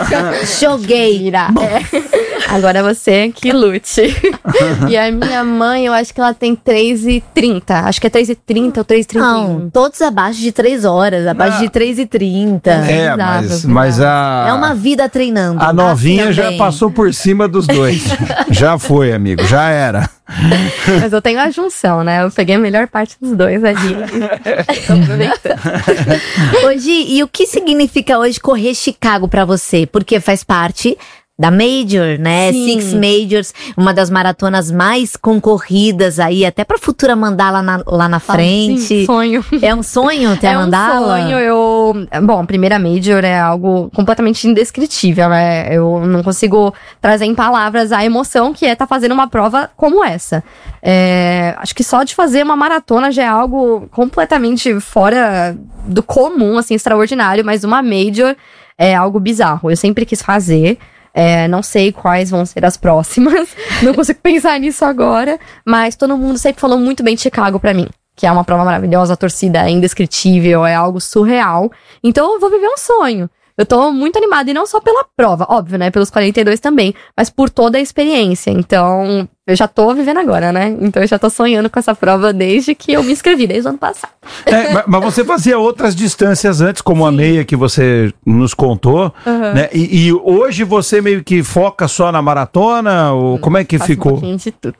Joguei. Vira. Agora você que lute. E a minha mãe, eu acho que ela tem 3:30. Acho que é 3:30 ou 3:31. Não, todos abaixo de 3 horas, abaixo de 3:30. É, mas a... É uma vida treinando. A novinha Assim já também. passou por cima dos 2. Já foi, amigo, já era. Mas eu tenho a junção, né? Eu peguei a melhor parte dos 2 ali. Tô aproveitando. Ô, Gi, e o que significa hoje correr Chicago pra você? Porque faz parte da Major, né? Sim. Six Majors, uma das maratonas mais concorridas aí, até pra futura mandala lá na frente. Sim, sonho. É um sonho ter a mandala? É um sonho. Bom, a primeira Major é algo completamente indescritível, né? Eu não consigo trazer em palavras a emoção que é estar fazendo uma prova como essa. Acho que só de fazer uma maratona já é algo completamente fora do comum, assim, extraordinário, mas uma Major é algo bizarro. Eu sempre quis fazer. Não sei quais vão ser as próximas. Não consigo pensar nisso agora. Mas todo mundo sempre falou muito bem de Chicago pra mim. Que é uma prova maravilhosa, a torcida é indescritível, é algo surreal. Então eu vou viver um sonho. Eu tô muito animada, e não só pela prova, óbvio, né? Pelos 42 também, mas por toda a experiência. Então, eu já tô vivendo agora, né? Então eu já tô sonhando com essa prova desde que eu me inscrevi, desde o ano passado. Mas você fazia outras distâncias antes, como a meia que você nos contou, né? E hoje você meio que foca só na maratona? Ou como é que ficou? Um pouquinho de tudo.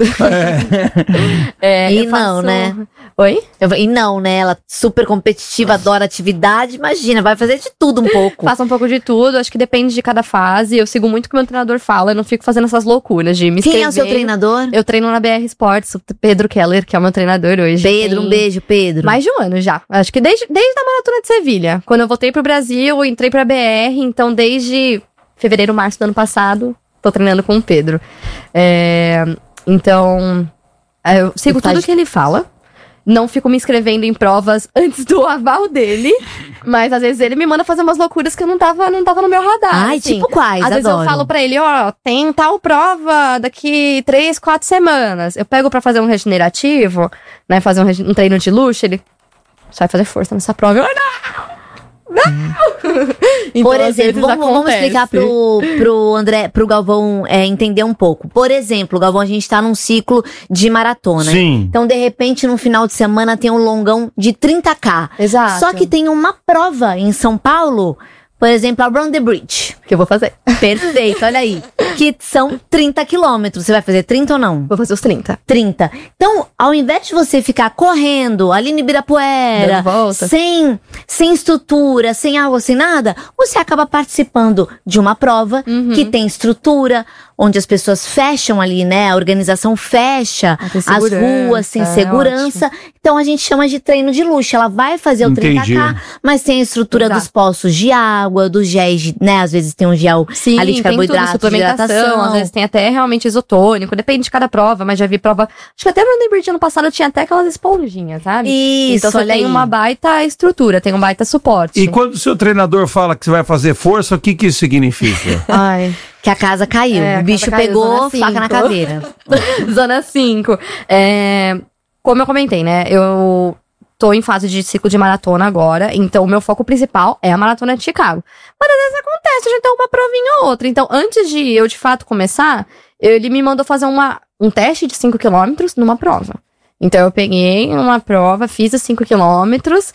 E não, né? Oi? E não, né? Ela super competitiva, adora atividade. Imagina, vai fazer de tudo um pouco. Faço um pouco de tudo, acho que depende de cada fase. Eu sigo muito o que o meu treinador fala, eu não fico fazendo essas loucuras de me inscrever. Quem é o seu treinador? Eu treino na BR Sports, o Pedro Keller, que é o meu treinador hoje. Pedro, um beijo, Pedro. Mais de um ano já. Acho que desde a Maratona de Sevilha. Quando eu voltei pro Brasil, eu entrei pra BR, então desde fevereiro, março do ano passado, tô treinando com o Pedro. Então, eu sigo tudo que ele fala. Não fico me inscrevendo em provas antes do aval dele. Mas às vezes ele me manda fazer umas loucuras que eu não tava no meu radar. Ai, assim. tipo quais? Às vezes eu falo pra ele, tem tal prova daqui 3, 4 semanas. Eu pego pra fazer um regenerativo, né? Fazer um treino de luxo, ele... Você vai fazer força nessa prova. Eu, não! Então, por exemplo, vamos explicar pro André, pro Galvão entender um pouco. Por exemplo, Galvão, a gente tá num ciclo de maratona. Sim. Então, de repente, no final de semana tem um longão de 30K. Exato. Só que tem uma prova em São Paulo, por exemplo, a Run the Bridge. Que eu vou fazer. Perfeito, olha aí. Que são 30 quilômetros. Você vai fazer 30 ou não? Vou fazer os 30. 30. Então, ao invés de você ficar correndo ali no Ibirapuera, sem estrutura, sem água, sem nada, você acaba participando de uma prova que tem estrutura, onde as pessoas fecham ali, né? A organização fecha as ruas, sem segurança. Ótimo. Então, a gente chama de treino de luxo. Ela vai fazer o 30K, mas tem a estrutura dos poços de água, dos géis, né? Às vezes tem um gel ali de carboidrato, de hidratação. Às vezes tem até realmente isotônico, depende de cada prova, mas já vi prova... Acho que até no Liberty ano passado tinha até aquelas esponjinhas, sabe? Isso, então você tem uma baita estrutura, tem um baita suporte. E quando o seu treinador fala que você vai fazer força, o que isso significa? Ai... Que a casa caiu, o bicho pegou, faca na caveira. Zona 5. Como eu comentei, né? Eu tô em fase de ciclo de maratona agora, então o meu foco principal é a maratona de Chicago. Mas às vezes acontece, a gente tem uma provinha ou outra. Então, antes de eu de fato começar, ele me mandou fazer um teste de 5 km numa prova. Então eu peguei uma prova, fiz os 5 km,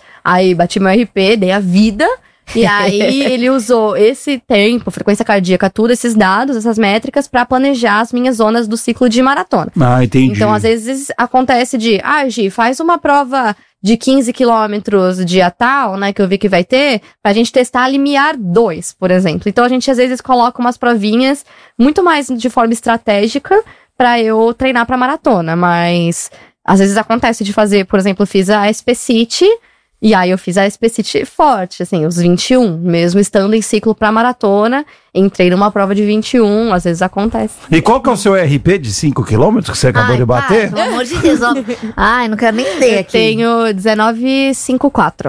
aí bati meu RP, dei a vida. E aí ele usou esse tempo, frequência cardíaca, tudo, esses dados, essas métricas, pra planejar as minhas zonas do ciclo de maratona. Ah, entendi. Então, às vezes, acontece de, Gi, faz uma prova de 15 quilômetros dia tal, né, que eu vi que vai ter, pra gente testar a limiar 2, por exemplo. Então, a gente, às vezes, coloca umas provinhas muito mais de forma estratégica pra eu treinar pra maratona. Mas, às vezes, acontece de fazer, por exemplo, eu fiz a SP City. E aí eu fiz a SP City forte, assim, os 21, mesmo estando em ciclo pra maratona, entrei numa prova de 21, às vezes acontece. E qual que é o seu RP de 5 km que você acabou de bater? Pelo amor de Deus, ai, não quero nem ler aqui. Tenho 19,54.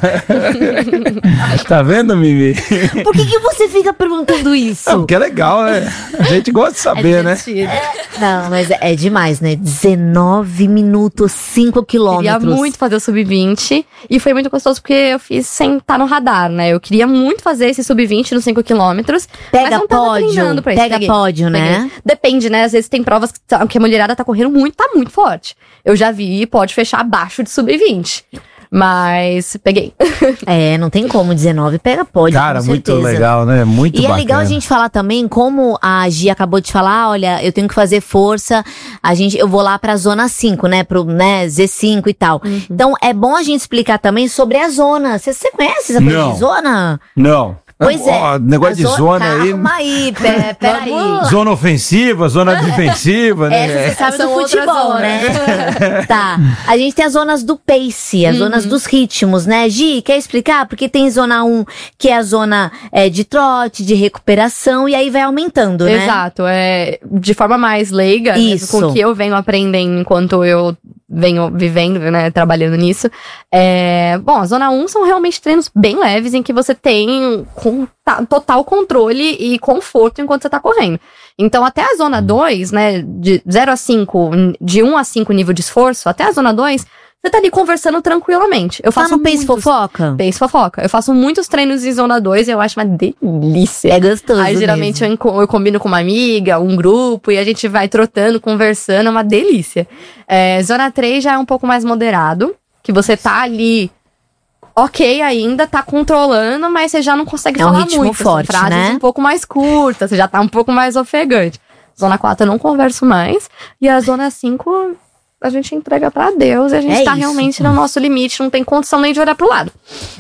Tá vendo, Mimi? Por que você fica perguntando isso? Porque é legal, né? A gente gosta de saber, né? Não, mas é demais, né? 19 minutos, 5 quilômetros. Queria muito fazer o sub-20 e foi muito gostoso porque eu fiz sem estar no radar, né? Eu queria muito fazer esse sub-20 nos 5 quilômetros. Pega pódio, pega pódio, né? Depende, né? Às vezes tem provas que a mulherada tá correndo muito, tá muito forte. Eu já vi, pode fechar abaixo de sub-20. Mas peguei. Não tem como, 19 pega pódio. Cara, muito legal, né? Muito bacana. E é legal a gente falar também, como a Gi acabou de falar, olha, eu tenho que fazer força, eu vou lá pra zona 5, né? Pro Z5 e tal. Então, é bom a gente explicar também sobre a zona. Você conhece essa coisa de zona? Não. Pois é. Ó, negócio de zona aí. Calma aí, peraí. Zona ofensiva, zona defensiva, né? Essa você sabe do São outras futebol, zonas. né? Tá. A gente tem as zonas do pace, as zonas dos ritmos, né? Gi, quer explicar? Porque tem zona 1, que é a zona de trote, de recuperação, e aí vai aumentando, né? Exato, de forma mais leiga, Isso. com o que eu venho aprendendo enquanto eu venho vivendo, né, trabalhando nisso. Bom, a zona 1 são realmente treinos bem leves, em que você tem total controle e conforto enquanto você tá correndo. Então, até a zona 2, né, de 0 a 5, de 1 a 5 nível de esforço, até a zona 2, você tá ali conversando tranquilamente. Eu faço no Pace Fofoca? Pace Fofoca. Eu faço muitos treinos em zona 2 e eu acho uma delícia. É gostoso Aí, geralmente, eu combino com uma amiga, um grupo, e a gente vai trotando, conversando, é uma delícia. Zona 3 já é um pouco mais moderado, que você tá ali, ok ainda, tá controlando, mas você já não consegue falar muito. É um ritmo forte, frases né? um pouco mais curtas, você já tá um pouco mais ofegante. Zona 4 eu não converso mais, e a zona 5... a gente entrega pra Deus e a gente tá realmente no nosso limite, não tem condição nem de olhar pro lado.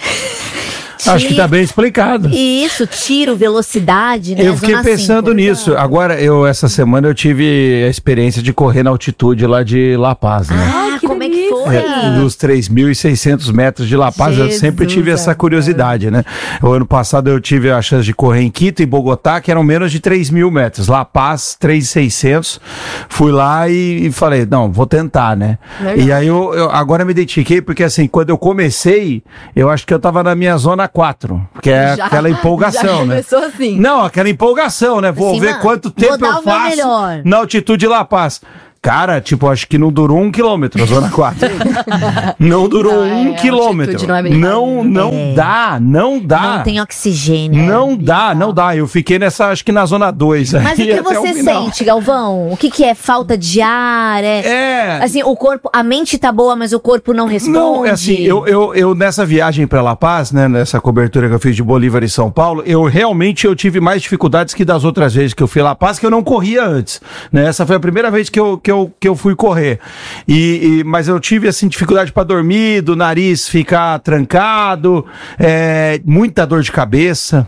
Acho que tá bem explicado. Isso, tiro, velocidade, né? Eu fiquei Zona pensando 5. nisso. Agora, essa semana eu tive a experiência de correr na altitude lá de La Paz, né? Ah, que como delícia. é que foi? Dos 3.600 metros de La Paz, eu sempre tive essa curiosidade, né? O ano passado eu tive a chance de correr em Quito e Bogotá, que eram menos de 3.000 metros. La Paz, 3.600. Fui lá e falei, não, vou tentar, né? Legal. E aí eu agora me identifiquei, porque assim, quando eu comecei, eu acho que eu tava na minha zona 4, que é aquela empolgação, já né? começou assim. Não, aquela empolgação, né? Vou Assim, ver mano, quanto vou tempo dar eu o meu faço melhor. na altitude de La Paz. Cara, tipo, acho que não durou 1 quilômetro a zona 4. Não durou Não, 1 quilômetro. altitude não é brincadeira. Não dá. Não tem oxigênio. Não dá. Eu fiquei acho que na zona 2. Mas o que você sente, Galvão? O que é falta de ar? Assim, o corpo, a mente tá boa, mas o corpo não responde? Não, é assim, eu nessa viagem pra La Paz, né, nessa cobertura que eu fiz de Bolívar e São Paulo, eu tive mais dificuldades que das outras vezes que eu fui a La Paz, que eu não corria antes, né? Essa foi a primeira vez que eu fui correr. Mas eu tive, assim, dificuldade pra dormir, do nariz ficar trancado, muita dor de cabeça,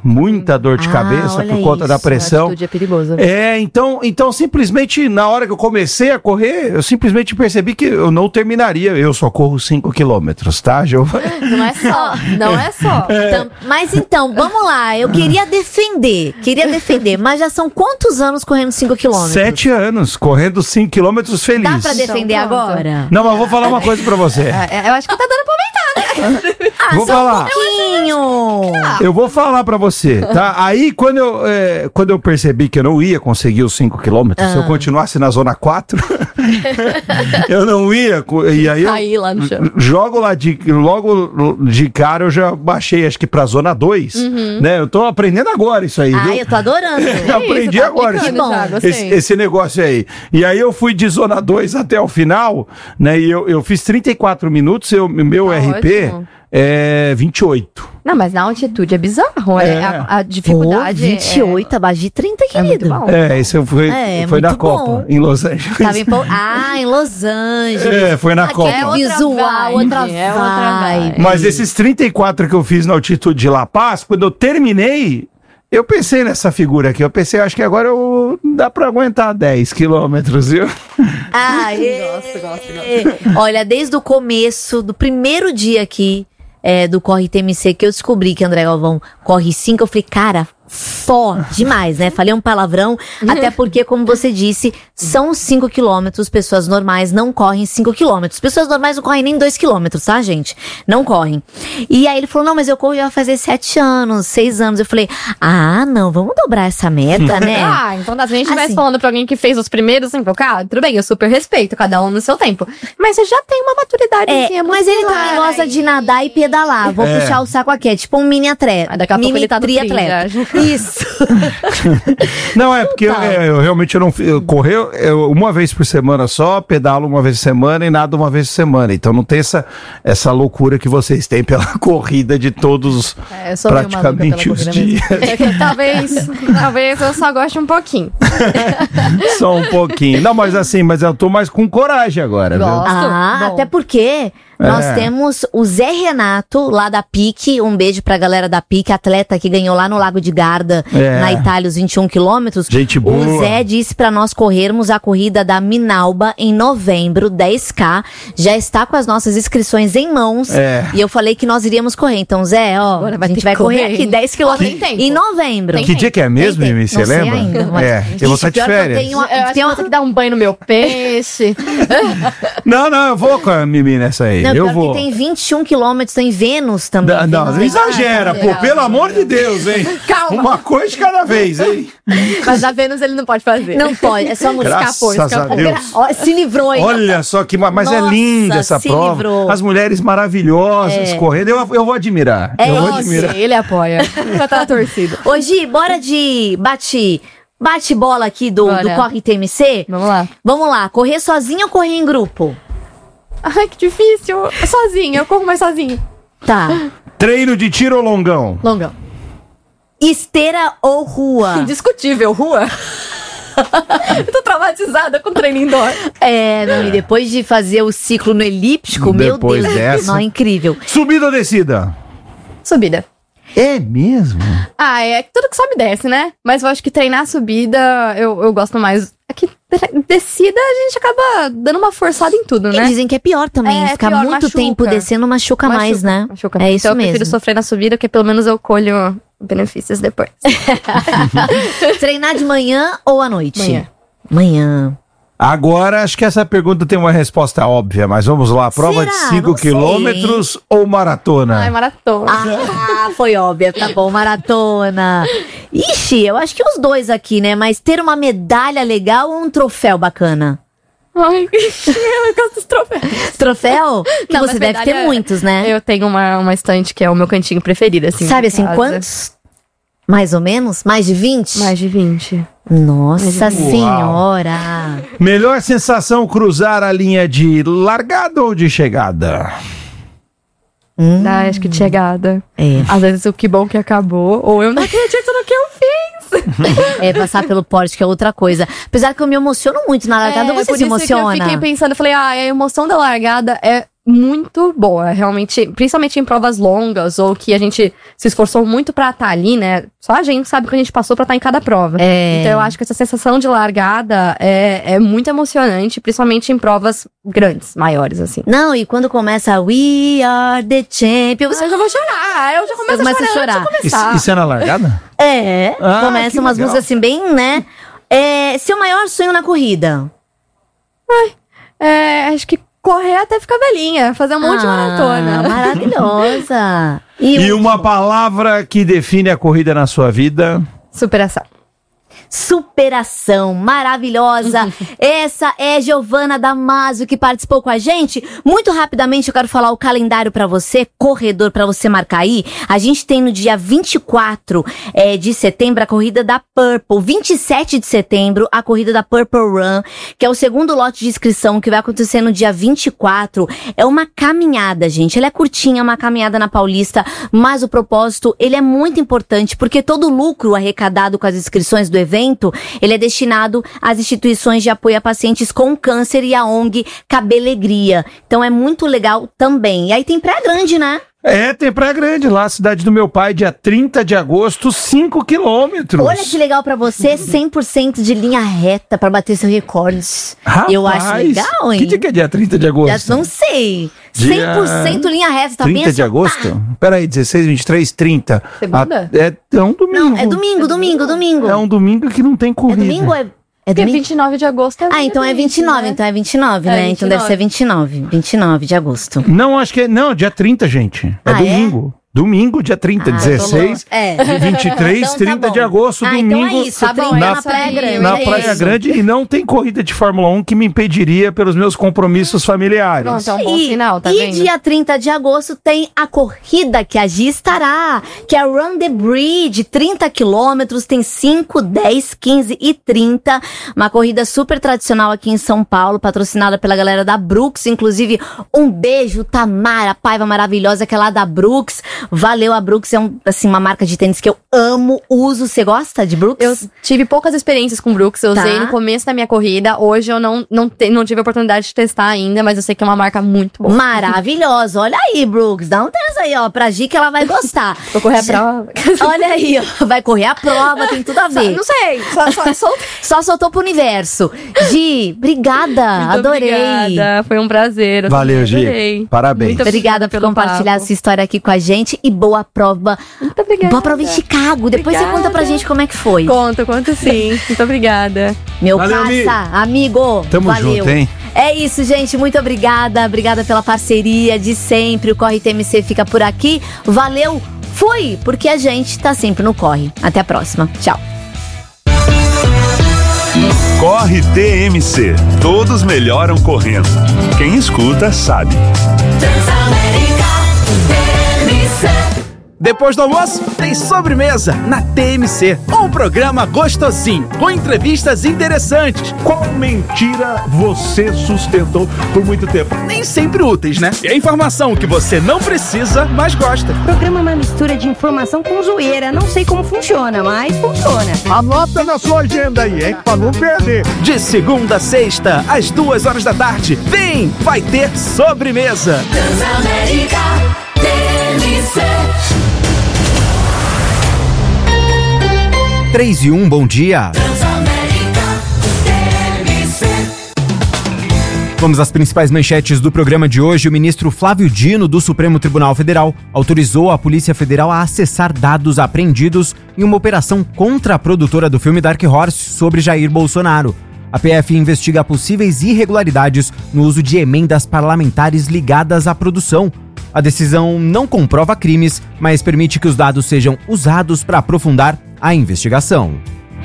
por conta da pressão. A altitude é perigosa. Então simplesmente, na hora que eu comecei a correr, eu simplesmente percebi que eu não terminaria. Eu só corro 5 quilômetros, tá, Giovana? Não é só. Então, mas então, vamos lá. Eu queria defender, mas já são quantos anos correndo 5 quilômetros? 7 anos, correndo 5 quilômetros feliz. Dá pra defender Então, pronto. agora? Não, mas eu vou falar uma coisa pra você. Eu acho que tá dando pra aumentar, né? Vou falar. Um pouquinho. Eu vou falar pra você, tá? Aí, quando eu percebi que eu não ia conseguir os 5 quilômetros, se eu continuasse na zona 4, eu não ia. E aí Caí lá no chão. Logo de cara, eu já baixei, acho que pra zona 2, né? Eu tô aprendendo agora isso aí, viu? Eu tô adorando. Eu aprendi tá agora aplicando já, gostei. esse negócio aí. E aí eu fui de zona 2 até o final, né? E eu fiz 34 minutos, meu RP ótimo. é 28. Não, mas na altitude é bizarro. A dificuldade. 28 abaixo de 30, é muito querido. bom. Isso foi muito na bom. Copa, em Los Angeles. Tava em Los Angeles. Foi na Aqui Copa. é visual, outra vibe. Mas esses 34 que eu fiz na altitude de La Paz, quando eu terminei, eu pensei nessa figura aqui. Eu pensei, acho que agora dá pra aguentar 10 quilômetros, viu? Gosto. Olha, desde o começo, do primeiro dia aqui do Corre TMC, que eu descobri que André Galvão corre 5, eu falei, cara, demais, né? Falei um palavrão, até porque, como você disse, são 5 quilômetros, pessoas normais não correm 5 quilômetros. Pessoas normais não correm nem 2 quilômetros, tá, gente? Não correm. E aí ele falou, não, mas eu corro já vai fazer 7 anos, 6 anos. Eu falei, não, vamos dobrar essa meta, né? Então se a gente estivesse Assim. falando pra alguém que fez os primeiros 5, tudo bem, eu super respeito, cada um no seu tempo. Mas você já tem uma maturidade. Mas ele também gosta de nadar e pedalar. Vou puxar o saco aqui, é tipo um mini atleta. Daqui a pouco ele tá do triatleta. tri, Isso. Não, é porque eu realmente eu correr uma vez por semana só, pedalo uma vez por semana e nado uma vez por semana. Então não tem essa loucura que vocês têm pela corrida de todos eu sou meio praticamente maluca os pela corrida dias. mesmo. Talvez eu só goste um pouquinho. Só um pouquinho. Não, mas eu tô mais com coragem agora, viu? Gosto. Bom. Até porque Nós temos o Zé Renato, lá da PIC, um beijo pra galera da PIC, atleta que ganhou lá no Lago de Garda, na Itália, os 21 quilômetros. Gente boa. O Zé disse pra nós corrermos a corrida da Minalba em novembro, 10K. Já está com as nossas inscrições em mãos. E eu falei que nós iríamos correr. Então, Zé, ó, a gente vai correr aqui 10 quilômetros em novembro. Que dia que é mesmo, Mimi? Você lembra? Ainda, eu vou estar de férias. Eu vou ter que dar um banho no meu peixe. Não, eu vou com a Mimi nessa aí. Não, eu vou. Tem 21 quilômetros em Vênus também. Não exagera, pô. Pelo amor de Deus, hein? Calma. Uma coisa de cada vez, hein? Mas a Vênus ele não pode fazer. Não pode, é só música. Graças a Deus. Se livrou, hein? Olha só que... Mas Nossa, é linda essa prova. Livrou. As mulheres maravilhosas correndo. Eu vou admirar. Eu vou admirar. Ele apoia. Já tá na torcida. Ô, Gi, bora de bate-bola aqui do Corre TMC? Vamos lá. Correr sozinho ou correr em grupo? Ai, que difícil. Sozinha, eu corro mais sozinha. Tá. Treino de tiro ou longão? Longão. Esteira ou rua? Indiscutível, rua. Eu tô traumatizada com treino indoor. Não, e depois de fazer o ciclo no elíptico, Depois meu Deus, dessa. não, incrível. Subida ou descida? Subida. É mesmo? É tudo que sobe e desce, né? Mas eu acho que treinar subida, eu gosto mais. É que descida a gente acaba dando uma forçada em tudo, né? E dizem que é pior também, ficar pior, muito machuca. tempo descendo machuca mais, né? Machuca. É isso então mesmo. Eu prefiro sofrer na subida, porque pelo menos eu colho benefícios depois. Treinar de manhã ou à noite? Manhã. Agora, acho que essa pergunta tem uma resposta óbvia, mas vamos lá. Prova de 5 quilômetros ou maratona? Ai, maratona. Foi óbvia, tá bom, maratona. Ixi, eu acho que os dois aqui, né? Mas ter uma medalha legal ou um troféu bacana? Ai, eu gosto dos troféus. Troféu? Que Não, você deve ter muitos, né? Eu tenho uma estante que é o meu cantinho preferido, assim. Sabe assim, quantos? Mais ou menos? Mais de 20? Mais de 20. Nossa senhora! Melhor sensação cruzar a linha de largada ou de chegada? Acho que de chegada. É. Às vezes o que bom que acabou, ou eu não acredito no que eu fiz. Passar pelo pódio que é outra coisa. Apesar que eu me emociono muito na largada, você por se isso emociona? Que eu fiquei pensando, eu falei, a emoção da largada é muito boa, realmente, principalmente em provas longas, ou que a gente se esforçou muito pra estar ali, né? Só a gente sabe o que a gente passou pra estar em cada prova. Então eu acho que essa sensação de largada é muito emocionante, principalmente em provas grandes, maiores, assim. Não, e quando começa We Are The Champions, Eu já vou chorar, eu já começo a chorar. Isso é na largada? Começa umas legal. músicas assim bem, né? Seu maior sonho na corrida? Acho que correr até ficar velhinha, fazer um monte de maratona. Maravilhosa. E uma palavra que define a corrida na sua vida? Superação. Superação, maravilhosa. Essa é Giovana Damasio que participou com a gente. Muito rapidamente eu quero falar o calendário pra você, corredor, pra você marcar aí. A gente tem no dia 24 de setembro a corrida da Purple, 27 de setembro a corrida da Purple Run, que é o segundo lote de inscrição que vai acontecer no dia 24. É uma caminhada, gente. Ela é curtinha, uma caminhada na Paulista, mas o propósito, ele é muito importante, porque todo o lucro arrecadado com as inscrições do evento, ele é destinado às instituições de apoio a pacientes com câncer e a ONG Cabelegria. Então é muito legal também. E aí tem Praia Grande, né? Tem Praia Grande, lá, cidade do meu pai, dia 30 de agosto, 5 quilômetros. Olha que legal pra você, 100% de linha reta pra bater seu recorde. Rapaz, eu acho legal, hein? Que dia que é dia 30 de agosto? Já não sei. Dia 100% linha reta, tá 30 bem de agosto? Peraí, 16, 23, 30. Segunda? É um domingo. Não, é domingo. É um domingo que não tem É corrida. domingo ou é Porque domingo? 29 de agosto Então é 29, então é 29, né? Então deve ser 29 de agosto. Não, acho que é... Não, dia 30, gente. É domingo. Domingo, dia 30, 16, 23, Então tá 30 de bom. agosto, domingo. Então é isso, Tá bom, 30 na na Praia Grande. Na é Praia isso. Grande, e não tem corrida de Fórmula 1 que me impediria pelos meus compromissos familiares. Pronto, é um bom sinal, tá e vendo? dia 30 de agosto tem a corrida que a Gi estará, que é a Run the Bridge, 30 quilômetros, tem 5, 10, 15 e 30. Uma corrida super tradicional aqui em São Paulo, patrocinada pela galera da Brooks. Inclusive, um beijo, Tamara, Paiva maravilhosa, que é lá da Brooks. Valeu, a Brooks é uma marca de tênis que eu amo, uso. Você gosta de Brooks? Eu tive poucas experiências com Brooks, eu usei no começo da minha corrida. Hoje eu não tive a oportunidade de testar ainda, mas eu sei que é uma marca muito boa. Maravilhosa. Olha aí, Brooks, dá um tênis aí, ó, pra Gi que ela vai gostar. Vou correr a prova. Olha aí, ó, vai correr a prova, tem tudo a ver. Não sei, só soltou pro universo. Gi, obrigada, muito adorei. Obrigada, foi um prazer. Valeu, Gi. Adorei. Parabéns. Muito Obrigada por compartilhar essa história aqui com a gente e boa prova. Muito obrigada. Boa prova em Chicago. Depois você conta pra gente como é que foi. Conto sim. Muito obrigada. Meu Valeu, amigo. Tamo valeu. junto, hein? É isso, gente. Muito obrigada. Obrigada pela parceria de sempre. O Corre TMC fica por aqui. Valeu. Fui, porque a gente tá sempre no Corre. Até a próxima. Tchau. Corre TMC. Todos melhoram correndo. Quem escuta sabe. Depois do almoço, tem sobremesa na TMC. Um programa gostosinho, com entrevistas interessantes. Qual mentira você sustentou por muito tempo? Nem sempre úteis, né? E a informação que você não precisa, mas gosta. O programa é uma mistura de informação com zoeira. Não sei como funciona, mas funciona. Anota na sua agenda aí, hein? Pra não perder. De segunda a sexta, às 2h da tarde. Vem, vai ter sobremesa. Transamérica TMC. 3 e 1, bom dia. Vamos às principais manchetes do programa de hoje. O ministro Flávio Dino, do Supremo Tribunal Federal, autorizou a Polícia Federal a acessar dados apreendidos em uma operação contra a produtora do filme Dark Horse sobre Jair Bolsonaro. A PF investiga possíveis irregularidades no uso de emendas parlamentares ligadas à produção. A decisão não comprova crimes, mas permite que os dados sejam usados para aprofundar a investigação.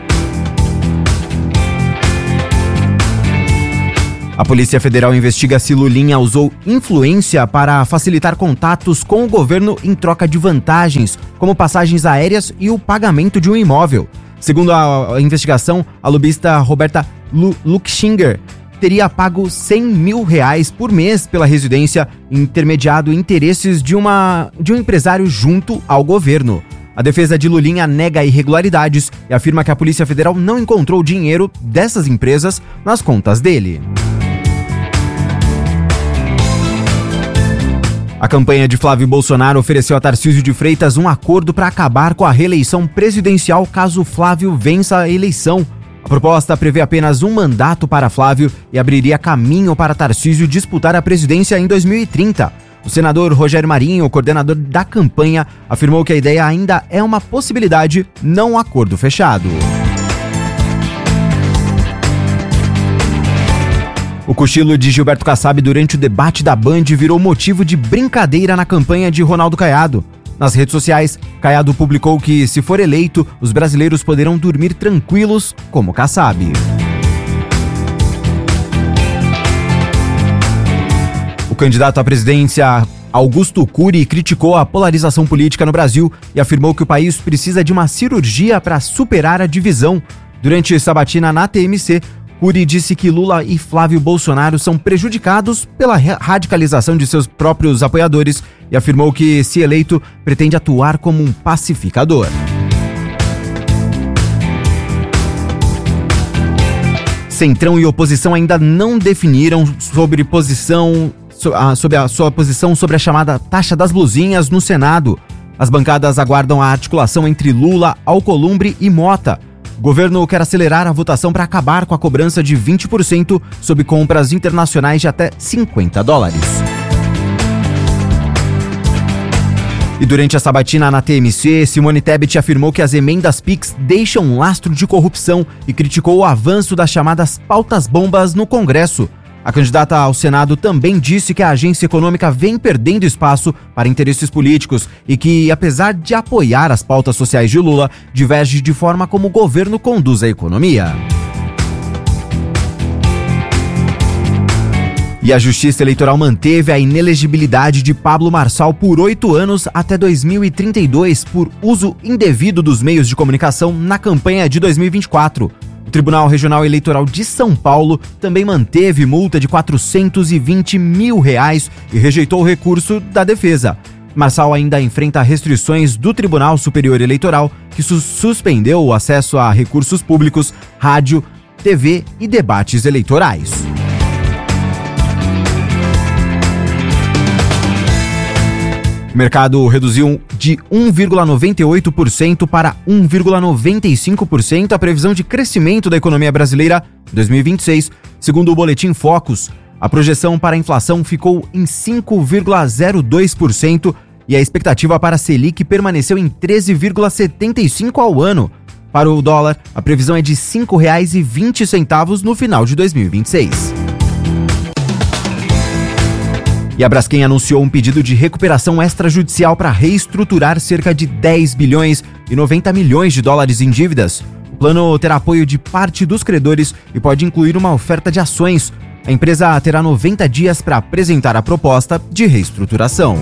A Polícia Federal investiga se Lulinha usou influência para facilitar contatos com o governo em troca de vantagens, como passagens aéreas e o pagamento de um imóvel. Segundo a investigação, a lobista Roberta Luxinger teria pago R$100 mil por mês pela residência e intermediado interesses de um empresário junto ao governo. A defesa de Lulinha nega irregularidades e afirma que a Polícia Federal não encontrou dinheiro dessas empresas nas contas dele. A campanha de Flávio Bolsonaro ofereceu a Tarcísio de Freitas um acordo para acabar com a reeleição presidencial caso Flávio vença a eleição. A proposta prevê apenas um mandato para Flávio e abriria caminho para Tarcísio disputar a presidência em 2030. O senador Rogério Marinho, coordenador da campanha, afirmou que a ideia ainda é uma possibilidade, não um acordo fechado. O cochilo de Gilberto Kassab durante o debate da Band virou motivo de brincadeira na campanha de Ronaldo Caiado. Nas redes sociais, Caiado publicou que, se for eleito, os brasileiros poderão dormir tranquilos como Kassab. O candidato à presidência, Augusto Cury, criticou a polarização política no Brasil e afirmou que o país precisa de uma cirurgia para superar a divisão. Durante sabatina na TMC, Cury disse que Lula e Flávio Bolsonaro são prejudicados pela radicalização de seus próprios apoiadores e afirmou que, se eleito, pretende atuar como um pacificador. Centrão e oposição ainda não definiram sobre a sua posição sobre a chamada taxa das blusinhas no Senado. As bancadas aguardam a articulação entre Lula, Alcolumbre e Mota. O governo quer acelerar a votação para acabar com a cobrança de 20% sobre compras internacionais de até $50. E durante a sabatina na TMC, Simone Tebet afirmou que as emendas PIX deixam um lastro de corrupção e criticou o avanço das chamadas pautas-bombas no Congresso. A candidata ao Senado também disse que a agência econômica vem perdendo espaço para interesses políticos e que, apesar de apoiar as pautas sociais de Lula, diverge de forma como o governo conduz a economia. E a Justiça Eleitoral manteve a inelegibilidade de Pablo Marçal por 8 anos até 2032 por uso indevido dos meios de comunicação na campanha de 2024. O Tribunal Regional Eleitoral de São Paulo também manteve multa de R$420 mil e rejeitou o recurso da defesa. Marçal ainda enfrenta restrições do Tribunal Superior Eleitoral, que suspendeu o acesso a recursos públicos, rádio, TV e debates eleitorais. O mercado reduziu de 1,98% para 1,95% a previsão de crescimento da economia brasileira em 2026, segundo o Boletim Focus. A projeção para a inflação ficou em 5,02% e a expectativa para a Selic permaneceu em 13,75% ao ano. Para o dólar, a previsão é de R$ 5,20 no final de 2026. E a Braskem anunciou um pedido de recuperação extrajudicial para reestruturar cerca de 10 bilhões e 90 milhões de dólares em dívidas. O plano terá apoio de parte dos credores e pode incluir uma oferta de ações. A empresa terá 90 dias para apresentar a proposta de reestruturação.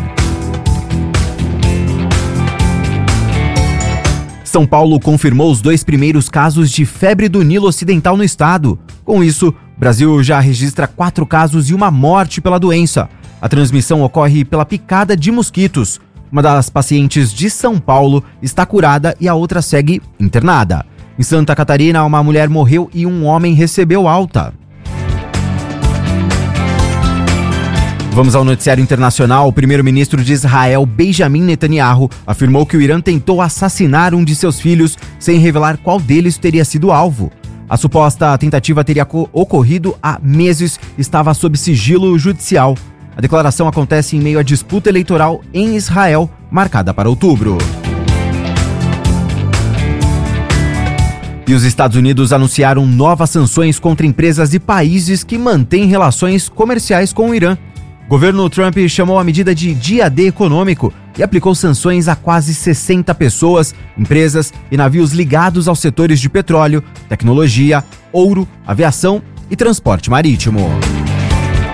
São Paulo confirmou os 2 primeiros casos de febre do Nilo Ocidental no estado. Com isso, o Brasil já registra 4 casos e uma morte pela doença. A transmissão ocorre pela picada de mosquitos. Uma das pacientes de São Paulo está curada e a outra segue internada. Em Santa Catarina, uma mulher morreu e um homem recebeu alta. Vamos ao noticiário internacional. O primeiro-ministro de Israel, Benjamin Netanyahu, afirmou que o Irã tentou assassinar um de seus filhos sem revelar qual deles teria sido alvo. A suposta tentativa teria ocorrido há meses e estava sob sigilo judicial. A declaração acontece em meio à disputa eleitoral em Israel, marcada para outubro. E os Estados Unidos anunciaram novas sanções contra empresas e países que mantêm relações comerciais com o Irã. O governo Trump chamou a medida de dia D econômico e aplicou sanções a quase 60 pessoas, empresas e navios ligados aos setores de petróleo, tecnologia, ouro, aviação e transporte marítimo.